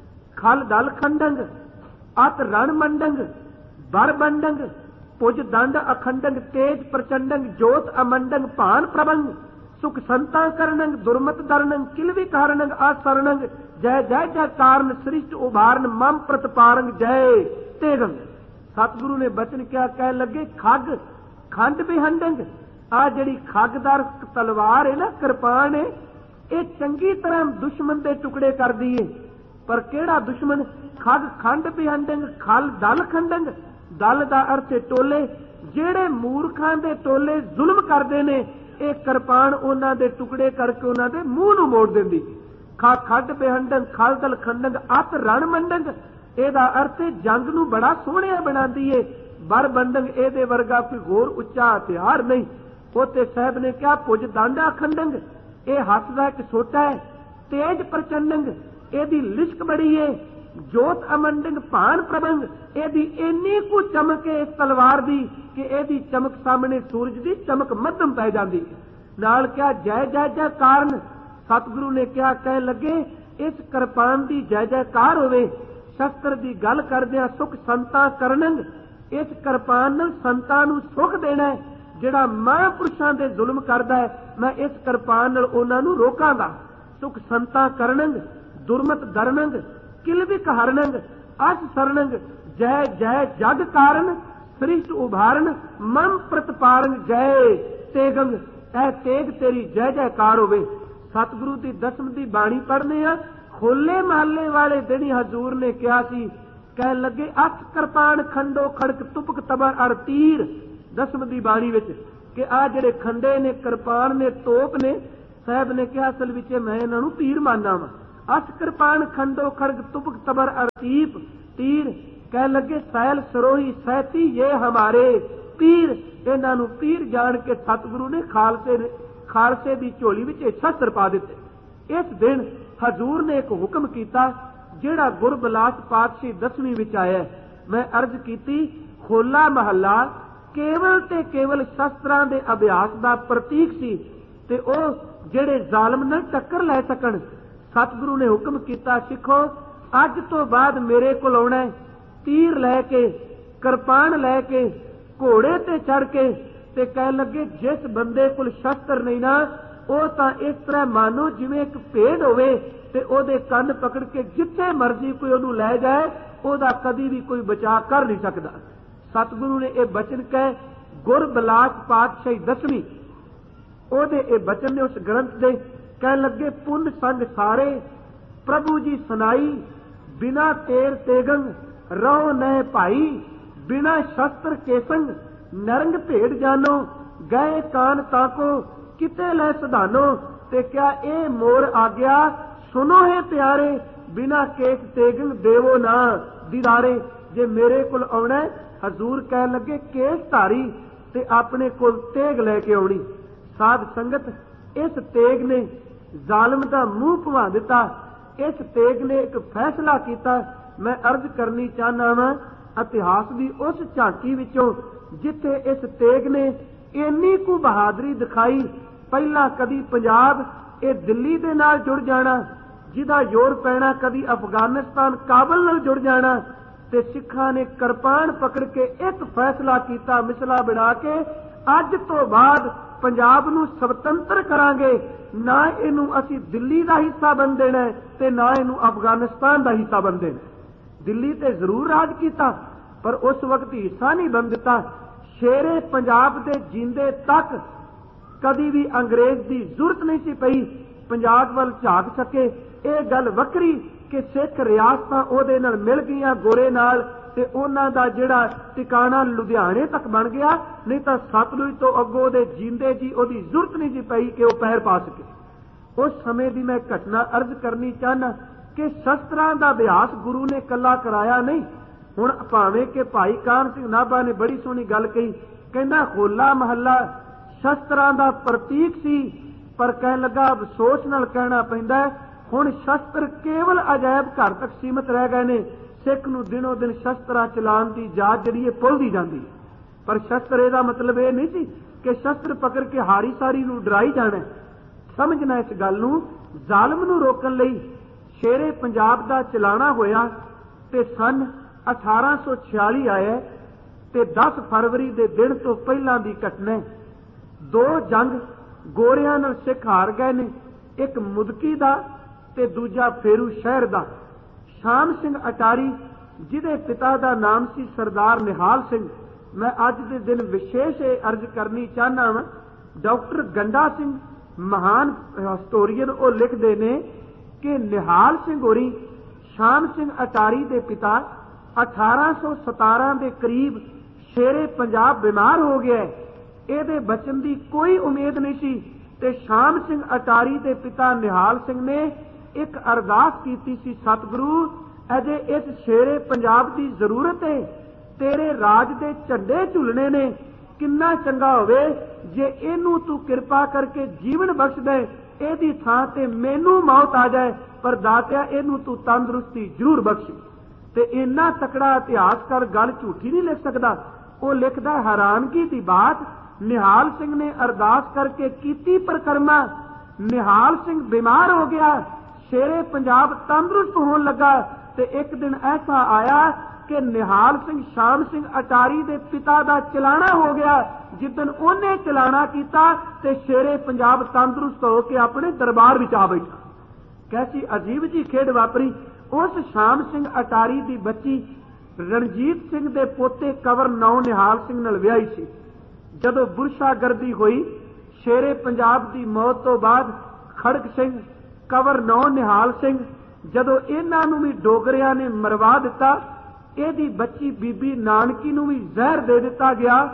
खल दल खंडंग अत रण मंडंग बर बंडंग पुज दंड अखंडंग तेज प्रचंडंग जोत अमंडंग भान प्रबंग सुख संता करणंग दुर्मत दरणंग किलवी कारणंग आसरणंग जय जय जय कारण सृष्ट उभारण मम प्रतपारंग जय तेगंग। सतगुरु ने बचन क्या कह लगे खग खंड बेहंडंग। आ जिहड़ी खगदार तलवार है ना, किरपान है, ये चंगी तरह दुश्मन के टुकड़े कर दिए। पर केड़ा दुश्मन? खग खंड बेहंडंग खल दल खंडंग। दल का अर्थ टोले, जेड़े मूर्खां दे टोले जुल्म करते ने, ये किरपान उन्हां दे टुकड़े करके उन्हां दे मूंह नूं मोड़ दिंदी। खंड बेहंडंग खल दल खंडंग अत रण मंडंग, ਇਹਦਾ अर्थ जंग नूं बड़ा सोहणिया बनाती है। बर बंडंग ਇਹਦੇ वर्गा कोई होर उच्चा हथियार नहीं। उत्ते साहब ने कहा पुज दांडा खंडंग, ਇਹ ਹੱਥ ਦਾ ਇੱਕ ਛੋਟਾ ਹੈ। ਤੇਜ ਪ੍ਰਚੰਡੰਗ, ਇਹਦੀ ਲਿਸ਼ਕ ਬੜੀ ਹੈ। ਜੋਤ ਅਮੰਡੰਗ ਭਾਨ ਪ੍ਰਬੰਗ, ਇਹਦੀ ਇੰਨੀ ਕੁ ਚਮਕ ਹੈ ਇਸ ਤਲਵਾਰ ਦੀ ਕਿ ਇਹਦੀ ਚਮਕ ਸਾਹਮਣੇ ਸੂਰਜ ਦੀ ਚਮਕ ਮੱਧਮ ਪੈ ਜਾਂਦੀ ਹੈ। ਨਾਲ ਕਿਹਾ ਜੈ ਜੈ ਜੈ ਕਾਰਨ। ਸਤਿਗੁਰੂ ਨੇ ਕਿਹਾ ਕਹਿਣ ਲੱਗੇ ਇਸ ਕਿਰਪਾਨ ਦੀ ਜੈ ਜੈਕਾਰ ਹੋਵੇ। ਸ਼ਸਤਰ ਦੀ ਗੱਲ ਕਰਦਿਆਂ ਸੁਖ ਸੰਤਾ ਕਰਨੰਗ, ਇਸ ਕਿਰਪਾਨ ਨਾਲ ਸੰਤਾਂ ਨੂੰ ਸੁਖ ਦੇਣਾ ਹੈ। ਜਿਹੜਾ ਮਹਾਂਪੁਰਸ਼ਾਂ ਦੇ ਜ਼ੁਲਮ ਕਰਦਾ ਹੈ, ਮੈਂ ਇਸ ਕਿਰਪਾਨ ਨਾਲ ਉਹਨਾਂ ਨੂੰ ਰੋਕਾਂਗਾ। ਸੁਖ ਸੰਤਾ ਕਰਨੰਗ ਦੁਰਮਤ ਦਰਨੰਗ ਕਿਲਵਿਕ ਹਰਨੰਗ ਅਸ ਸਰਨੰਗ ਜੈ ਜੈ ਜਗ ਕਾਰਨ ਸ੍ਰਿਸ਼ਟ ਉਭਾਰਨ ਮਮ ਪ੍ਰਤਪਾਰੰਗ ਜੈ ਤੇਗੰਗ। ਇਹ ਤੇਗ ਤੇਰੀ ਜੈ ਜੈਕਾਰ ਹੋਵੇ। ਸਤਿਗੁਰੂ ਦੀ 10ਵੀਂ ਦੀ ਬਾਣੀ ਪੜ੍ਹਨੇ ਆ। ਹੋਲੇ ਮਹੱਲੇ ਵਾਲੇ ਦਿਨ ਹਜ਼ੂਰ ਨੇ ਕਿਹਾ ਸੀ, ਕਹਿਣ ਲੱਗੇ ਅੱਠ ਕਿਰਪਾਨ ਖੰਡੋ ਖੜਕ ਤੁਪਕ ਤਬਰ ਅਰ ਤੀਰ। दसम दी बाणी विच कि आ जिहड़े खंडे ने, किरपान ने, तोप ने, साहब ने कहा असल विच मैं इन्हां नूं तीर मानना वा। अस किरपान खंडो खड़ग तुपक तबर अरतीप तीर कह लगे सैल सरोही सहती ये हमारे पीर। इन्हां नूं पीर जान के सतगुरु ने खालसे दी झोली विच शस्त्र पा दिते। इस दिन हजूर ने एक हुक्म कीता जिहड़ा गुरबिलास पातशाही 10वीं विच आया। मैं अर्ज कीती होला महला केवल ते केवल शस्त्रां दे अभ्यास दा प्रतीक सी ते ओ जिहड़े जालम नाल टक्कर लै सकण। सतगुरु ने हुक्म कीता सिखो अज तो बाद मेरे कोल आउणा है तीर लैके, किरपान लैके, घोड़े ते चढ़ के ते कह लगे जिस बंदे कोल शस्त्र नहीं ना ਉਹ ਤਾਂ ਇਸ ਤਰ੍ਹਾਂ ਮਾਨੋ ਜਿਵੇਂ ਇੱਕ ਭੇਡ ਹੋਵੇ ਤੇ ਉਹਦੇ ਕੰਨ ਪਕੜ ਕੇ ਜਿੱਥੇ ਮਰਜ਼ੀ ਕੋਈ ਉਹਨੂੰ ਲੈ ਜਾਏ ਉਹਦਾ ਕਦੀ ਵੀ ਕੋਈ ਬਚਾ ਕਰ ਨਹੀਂ ਸਕਦਾ। ਸਤਿਗੁਰੂ ਨੇ ਇਹ ਬਚਨ ਕਹੇ ਗੁਰਬਿਲਾਸ ਪਾਤਸ਼ਾਹੀ 10ਵੀਂ ਉਹਦੇ ਇਹ ਬਚਨ ਨੇ ਉਸ ਗ੍ਰੰਥ ਦੇ ਕਹਿ ਲੱਗੇ ਪੁੰਨ ਸੰਗ ਸਾਰੇ ਪ੍ਰਭੂ ਜੀ ਸੁਨਾਈ ਬਿਨਾ ਤੇਰ ਤੇਗੰਗ ਰਹੁ ਨਹਿ ਭਾਈ ਬਿਨਾ ਸ਼ਸਤਰ ਕੇ ਸੰਗ ਨਰੰਗ ਭੇਡ ਜਾਨੋ ਗਏ ਕਾਨ ਤਾਕੋ किते लै सधानो ते क्या ए मोर आ गया सुनो है प्यारे बिना केस तेगन देवो ना दीदारे। जे मेरे कोल आउणा हजूर कह लगे केस धारी ते अपने कोल तेग लैके आउणी। साध संगत इस तेग ने जालम दा मूंह भवा दिता। इस तेग ने एक फैसला किया। मैं अर्ज करनी चाहना वा इतिहास की उस झांकी विचों जिथे इस तेग ने इन्नी कु बहादुरी दिखाई। पहला कदी पंजाब ये दिल्ली दे नाल जुड़ जाना जिदा जोर पैना, कदी अफगानिस्तान काबल नाल जुड़ जाना ते सिखां ने किरपान पकड़ के एक फैसला किया मिसला बना के अज तो बाद पंजाब नूं स्वतंत्र करांगे। ना इनू असी दिल्ली का हिस्सा बन देना ते ना इनू अफगानिस्तान का हिस्सा बन देना। दिल्ली ते जरूर राज किया पर उस वक्त हिस्सा नहीं बन दिता। शेरे पंजाब दे जींदे तक कदी भी अंग्रेज की जरूरत नहीं सी पई पंजाब वल झाक सके। ये गल वक्री कि सिख रियासतां ओहदे नाल मिल गईयां गोरे नाल ते उन्हां दा जिहड़ा ठिकाना लुधियाने तक बन गया। नहीं तां सतलुज तो अगों दे जींदे जी ओहदी जरूरत नहीं सी पई कि वह पैर पा सके। उस समय की मैं घटना अर्ज करनी चाहना कि शस्त्रां दा अभ्यास गुरु ने कला कराया नहीं। हुण भावें कि भाई कान सिंह नाभा ने बड़ी सोहनी गल कही कहंदा होला महला शस्त्रां दा प्रतीक सी पर कह लगा अफसोस नाल कहना पैंदा हुण शस्त्र केवल अजायब घर तक सीमित रह गए ने। सिख नूं दिनों दिन शस्त्रां चलाण दी जाच जिहड़ी है भुलदी जांदी है। पर शस्त्र इहदा मतलब यह नहीं सी कि शस्त्र पकड़ के हारी सारी नूं डराई जाना। समझना इस गल नूं जालम नूं रोकण लई शेरे पंजाब दा चलाना होया ते सन 1846 आया ते 10 फरवरी दे दिन तो पहलां दी घटना। दो जंग गोरियां नाल सिख हार गए ने, एक मुदकी दा ते दूजा फेरू शहर दा। शाम सिंह अटारी जिहदे पिता दा नाम सी सरदार निहाल सिंह। मैं अज दे दिन विशेष अर्ज करनी चाहना वा डॉक्टर गंडा सिंह महान हिस्टोरीअन वो लिखते ने कि निहाल सिंह होरी शाम सिंह अटारी दे पिता 1817 के करीब शेरे पंजाब बीमार हो गया। ਇਹਦੇ ਬਚਨ ਦੀ ਕੋਈ ਉਮੀਦ ਨਹੀਂ ਸੀ ਤੇ ਸ਼ਾਮ ਸਿੰਘ ਅਟਾਰੀ ਦੇ ਪਿਤਾ ਨਿਹਾਲ ਸਿੰਘ ਨੇ ਇੱਕ ਅਰਦਾਸ ਕੀਤੀ ਸੀ ਸਤਿਗੁਰੂ ਅਜੇ ਇਸ ਸ਼ੇਰੇ ਪੰਜਾਬ ਦੀ ਜ਼ਰੂਰਤ ਹੈ। ਤੇਰੇ ਰਾਜ ਦੇ ਝੰਡੇ ਝੁਲਣੇ ਨੇ ਕਿੰਨਾ ਚੰਗਾ ਹੋਵੇ ਜੇ ਇਹਨੂੰ ਤੂੰ ਕਿਰਪਾ ਕਰਕੇ ਜੀਵਨ ਬਖਸ਼ ਦੇ। ਇਹਦੀ ਥਾਂ ਤੇ ਮੈਨੂੰ ਮੌਤ ਆ ਜਾਏ ਪਰ ਦਾਤਿਆ ਇਹਨੂੰ ਤੂੰ ਤੰਦਰੁਸਤੀ ਜ਼ਰੂਰ ਬਖਸ਼ੀ। ਤੇ ਇੰਨਾ ਤਕੜਾ ਇਤਿਹਾਸਕਾਰ ਗੱਲ ਝੂਠੀ ਨਹੀਂ ਲਿਖ ਸਕਦਾ। ਉਹ ਲਿਖਦਾ ਹੈਰਾਨਗੀ ਦੀ ਬਾਤ निहाल सिंह ने अरदास करके कीती परिक्रमा। निहाल सिंह बीमार हो गया, शेरे पंजाब तंदुरुस्त होने लगा ते एक दिन ऐसा आया कि निहाल सिंह शाम सिंह अटारी दे पिता दा चलाना हो गया। जिदन उन्हें चलाना किया ते शेरे पंजाब तंदुरुस्त होकर अपने दरबार विच आ बैठा। कैसी अजीब जी खेड वापरी। उस शाम सिंह अटारी दी बच्ची रणजीत सिंह दे पोते कंवर नौ निहाल सिंह नाल विआही सी। जदों बुरशागर्दी हुई शेरे पंजाब की मौत तो बाद खड़ग सिंह कंवर नौ निहाल सिंह जदों इन्हां नूं भी डोगरियां ने मरवा दिता। इहदी बच्ची बीबी नानकी नूं भी जहर दे दिता गया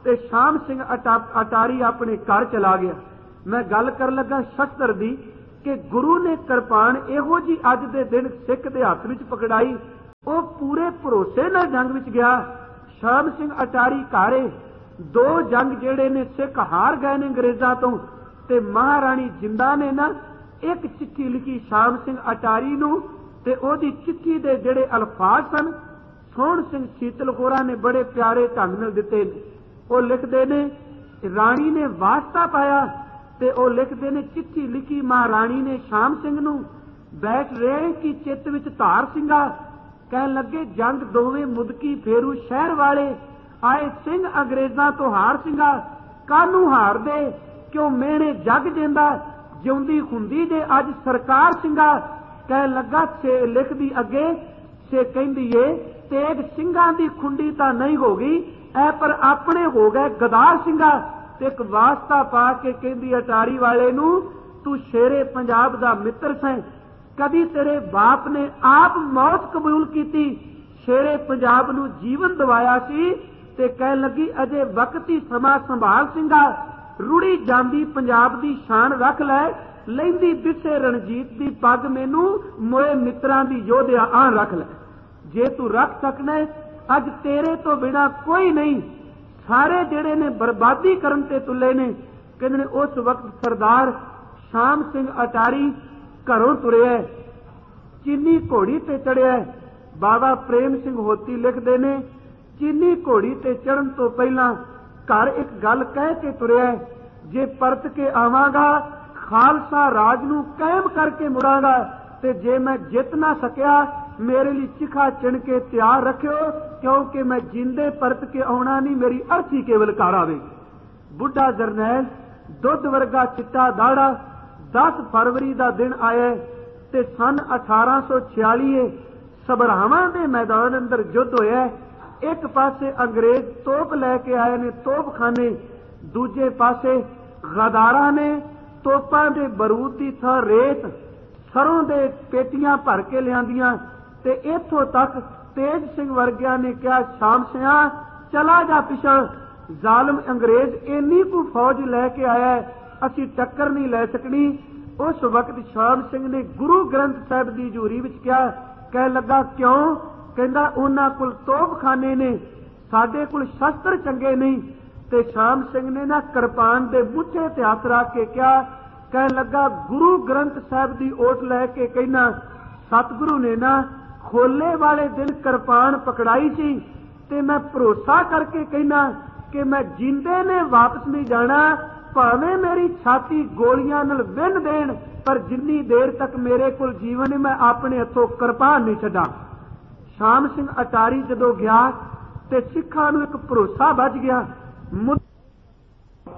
ਤੇ ਸ਼ਾਮ ਸਿੰਘ ਅਟਾਰੀ ਆਪਣੇ ਘਰ ਚਲਾ ਗਿਆ। ਮੈਂ ਗੱਲ ਕਰਨ ਲੱਗਾ ਸ਼ਸਤਰ ਦੀ ਕਿ ਗੁਰੂ ਨੇ ਕਿਰਪਾਨ ਇਹੋ ਜੀ ਅੱਜ ਦੇ ਦਿਨ ਸਿੱਖ ਦੇ ਹੱਥ ਵਿੱਚ ਪਕੜਾਈ, ਉਹ ਪੂਰੇ ਭਰੋਸੇ ਨਾਲ ਜੰਗ ਵਿੱਚ ਗਿਆ। ਸ਼ਾਮ ਸਿੰਘ ਅਟਾਰੀ ਘਾਰੇ 2 ਜੰਗ ਜਿਹੜੇ ਨੇ ਸਿੱਖ ਹਾਰ ਗਏ ਨੇ ਅੰਗਰੇਜ਼ਾਂ ਤੋਂ, ਤੇ ਮਹਾਰਾਣੀ ਜਿੰਦਾ ਨੇ ਨਾ ਇੱਕ ਚਿੱਠੀ ਲਿਖੀ ਸ਼ਾਮ ਸਿੰਘ ਅਟਾਰੀ ਨੂੰ, ਤੇ ਉਹਦੀ ਚਿੱਠੀ ਦੇ ਜਿਹੜੇ ਅਲਫਾਜ਼ ਸਨ ਸੋਹਣ ਸਿੰਘ ਸੀਤਲ ਹੋਰਾਂ ਨੇ ਬੜੇ ਪਿਆਰੇ ਢੰਗ ਨਾਲ ਦਿੱਤੇ ਨੇ। ਉਹ ਲਿਖਦੇ ਨੇ ਰਾਣੀ ਨੇ ਵਾਸਤਾ ਪਾਇਆ, ਤੇ ਉਹ ਲਿਖਦੇ ਨੇ ਚਿੱਠੀ ਲਿਖੀ ਮਹਾਰਾਣੀ ਨੇ ਸ਼ਾਮ ਸਿੰਘ ਨੂੰ, ਬੈਠ ਰਹੇ ਕਿ ਚਿੱਤ ਵਿੱਚ ਧਾਰ ਸਿੰਘਾ, ਕਹਿਣ ਲੱਗੇ ਜੰਗ ਦੋਵੇਂ ਮੁਦਕੀ ਫੇਰੂ ਸ਼ਹਿਰ ਵਾਲੇ, ਆਏ ਸਿੰਘ ਅੰਗਰੇਜ਼ਾਂ ਤੋਂ ਹਾਰ ਸਿੰਘਾ, ਕਾਹਨੂੰ ਹਾਰਦੇ ਕਿਉਂ ਮਿਹਣੇ ਜੱਗ ਜਿੰਦਾ, ਜਿਉਂਦੀ ਹੁੰਦੀ ਜੇ ਅੱਜ ਸਰਕਾਰ ਸਿੰਘਾ। ਕਹਿਣ ਲੱਗਾ ਛੇ ਲਿਖਦੀ ਅੱਗੇ ਛੇ ਕਹਿੰਦੀ ਏ ਤੇਗ ਸਿੰਘਾਂ ਦੀ ਖੁੰਡੀ ਤਾਂ ਨਹੀਂ ਹੋ ਗਈ ਐ, ਪਰ ਆਪਣੇ ਹੋ ਗਏ ਗਦਾਰ ਸਿੰਘਾ। ਤੇ ਇੱਕ ਵਾਸਤਾ ਪਾ ਕੇ ਕਹਿੰਦੀ ਅਟਾਰੀ ਵਾਲੇ ਨੂੰ, ਤੂੰ ਸ਼ੇਰੇ ਪੰਜਾਬ ਦਾ ਮਿੱਤਰ ਸੈਂ, ਕਦੀ ਤੇਰੇ ਬਾਪ ਨੇ ਆਪ ਮੌਤ ਕਬੂਲ ਕੀਤੀ, ਸ਼ੇਰੇ ਪੰਜਾਬ ਨੂੰ ਜੀਵਨ ਦਿਵਾਇਆ ਸੀ। ਤੇ ਕਹਿਣ ਲੱਗੀ ਅਜੇ ਵਕਤ ਹੀ ਸਮਾਂ ਸੰਭਾਲ ਸਿੰਘਾ, ਰੁੜੀ ਜਾਂਦੀ ਪੰਜਾਬ ਦੀ ਸ਼ਾਨ ਰੱਖ ਲੈ, ਲੈਂਦੀ ਬਿਸੇ ਰਣਜੀਤ ਦੀ ਪੱਗ ਮੈਨੂੰ, ਮੋਏ ਮਿੱਤਰਾਂ ਦੀ ਯੋਧਿਆ ਆਣ ਰੱਖ ਲੈ। ਜੇ ਤੂੰ ਰੱਖ ਸਕਣਾ ਅੱਜ ਤੇਰੇ ਤੋਂ ਬਿਨਾ ਕੋਈ ਨਹੀਂ, ਸਾਰੇ ਜਿਹੜੇ ਨੇ ਬਰਬਾਦੀ ਕਰਨ ਤੇ ਤੁਲੇ ਨੇ। ਕਹਿੰਦੇ ਨੇ ਉਸ ਵਕਤ ਸਰਦਾਰ ਸ਼ਾਮ ਸਿੰਘ ਅਟਾਰੀ ਘਰੋਂ ਤੁਰਿਆ, ਚੀਨੀ ਘੋੜੀ ਤੇ ਚੜਿਆ। ਬਾਬਾ ਪ੍ਰੇਮ ਸਿੰਘ ਹੋਤੀ ਲਿਖਦੇ ਨੇ ਚੀਨੀ ਘੋੜੀ ਤੇ ਚੜਨ ਤੋਂ ਪਹਿਲਾਂ ਘਰ ਇੱਕ ਗੱਲ ਕਹਿ ਕੇ ਤੁਰਿਆ, ਜੇ ਪਰਤ ਕੇ ਆਵਾਂਗਾ ਖਾਲਸਾ ਰਾਜ ਨੂੰ ਕਾਇਮ ਕਰਕੇ ਮੁੜਾਂਗਾ, ਤੇ ਜੇ ਮੈਂ ਜਿੱਤ ਨਾ ਸਕਿਆ ਮੇਰੇ ਲਈ ਚਿਖਾ ਚਿਣ ਕੇ ਤਿਆਰ ਰੱਖਿਓ, ਕਿਉਂਕਿ ਮੈਂ ਜਿੰਦੇ ਪਰਤ ਕੇ ਆਉਣਾ ਨਹੀਂ, ਮੇਰੀ ਅਰਥੀ ਕੇਵਲ ਘਰ ਆਵੇਗੀ। ਬੁੱਢਾ ਜਰਨੈਲ ਦੁੱਧ ਵਰਗਾ ਚਿੱਟਾ ਦਾੜਾ 10 ਫਰਵਰੀ ਦਾ ਦਿਨ ਆਇਆ, ਤੇ ਸਨ 1846 ਸਭਰਾਵਾਂ ਦੇ ਮੈਦਾਨ ਅੰਦਰ ਯੁੱਧ ਹੋਇਆ। ਇੱਕ ਪਾਸੇ ਅੰਗਰੇਜ਼ ਤੋਪ ਲੈ ਕੇ ਆਏ ਨੇ ਤੋਪਖਾਨੇ, ਦੂਜੇ ਪਾਸੇ ਗਦਾਰਾਂ ਨੇ ਤੋਪਾਂ ਦੇ ਬਰੂਦ ਦੀ ਥਾਂ ਰੇਤ ਸਰੋਂ ਦੇ ਪੇਟੀਆਂ ਭਰ ਕੇ ਲਿਆਂਦੀਆਂ। ਤੇ ਇੱਥੋਂ ਤੱਕ ਤੇਜ ਸਿੰਘ ਵਰਗਿਆਂ ਨੇ ਕਿਹਾ ਸ਼ਾਮ ਸਿਆ ਚਲਾ ਜਾ ਪਿਛਾਂ, ਜ਼ਾਲਮ ਅੰਗਰੇਜ਼ ਇੰਨੀ ਕੁ ਫੌਜ ਲੈ ਕੇ ਆਇਆ, ਅਸੀਂ ਟੱਕਰ ਨਹੀਂ ਲੈ ਸਕਣੀ। ਉਸ ਵਕਤ ਸ਼ਾਮ ਸਿੰਘ ਨੇ ਗੁਰੂ ਗ੍ਰੰਥ ਸਾਹਿਬ ਦੀ ਹਜ਼ੂਰੀ ਵਿੱਚ ਕਿਹਾ, ਕਹਿ ਲੱਗਾ ਕਿਉਂ? ਕਹਿੰਦਾ ਉਹਨਾਂ ਕੋਲ ਤੋਪਖਾਨੇ ਨੇ, ਸਾਡੇ ਕੋਲ ਸ਼ਸਤਰ ਚੰਗੇ ਨਹੀਂ। ਤੇ ਸ਼ਾਮ ਸਿੰਘ ਨੇ ਨਾ ਕਿਰਪਾਨ ਦੇ ਮੁੱਠੇ ਤੇ ਹੱਥ ਰੱਖ ਕੇ ਕਿਹਾ, ਕਹਿਣ ਲੱਗਾ ਗੁਰੂ ਗ੍ਰੰਥ ਸਾਹਿਬ ਦੀ ਓਟ ਲੈ ਕੇ ਕਹਿਣਾ, ਸਤਿਗੁਰੂ ਨੇ ਨਾ ਖੋਲੇ ਵਾਲੇ ਦਿਨ ਕਿਰਪਾਨ ਪਕੜਾਈ ਸੀ, ਤੇ ਮੈਂ ਭਰੋਸਾ ਕਰਕੇ ਕਹਿਣਾ ਕਿ ਮੈਂ ਜਿੰਦੇ ਨੇ ਵਾਪਸ ਨਹੀਂ ਜਾਣਾ, ਭਾਵੇਂ ਮੇਰੀ ਛਾਤੀ ਗੋਲੀਆਂ ਨਾਲ ਵਿੰਨ ਦੇਣ, ਪਰ ਜਿੰਨੀ ਦੇਰ ਤੱਕ ਮੇਰੇ ਕੋਲ ਜੀਵਨ ਹੈ ਮੈਂ ਆਪਣੇ ਹੱਥੋਂ ਕਿਰਪਾਨ ਨਹੀਂ ਛੱਡਾਂ। ਸ਼ਾਮ ਸਿੰਘ ਅਟਾਰੀ ਜਦੋਂ ਗਿਆ ਤੇ ਸਿੱਖਾਂ ਨੂੰ ਇੱਕ ਭਰੋਸਾ ਵੱਜ ਗਿਆ।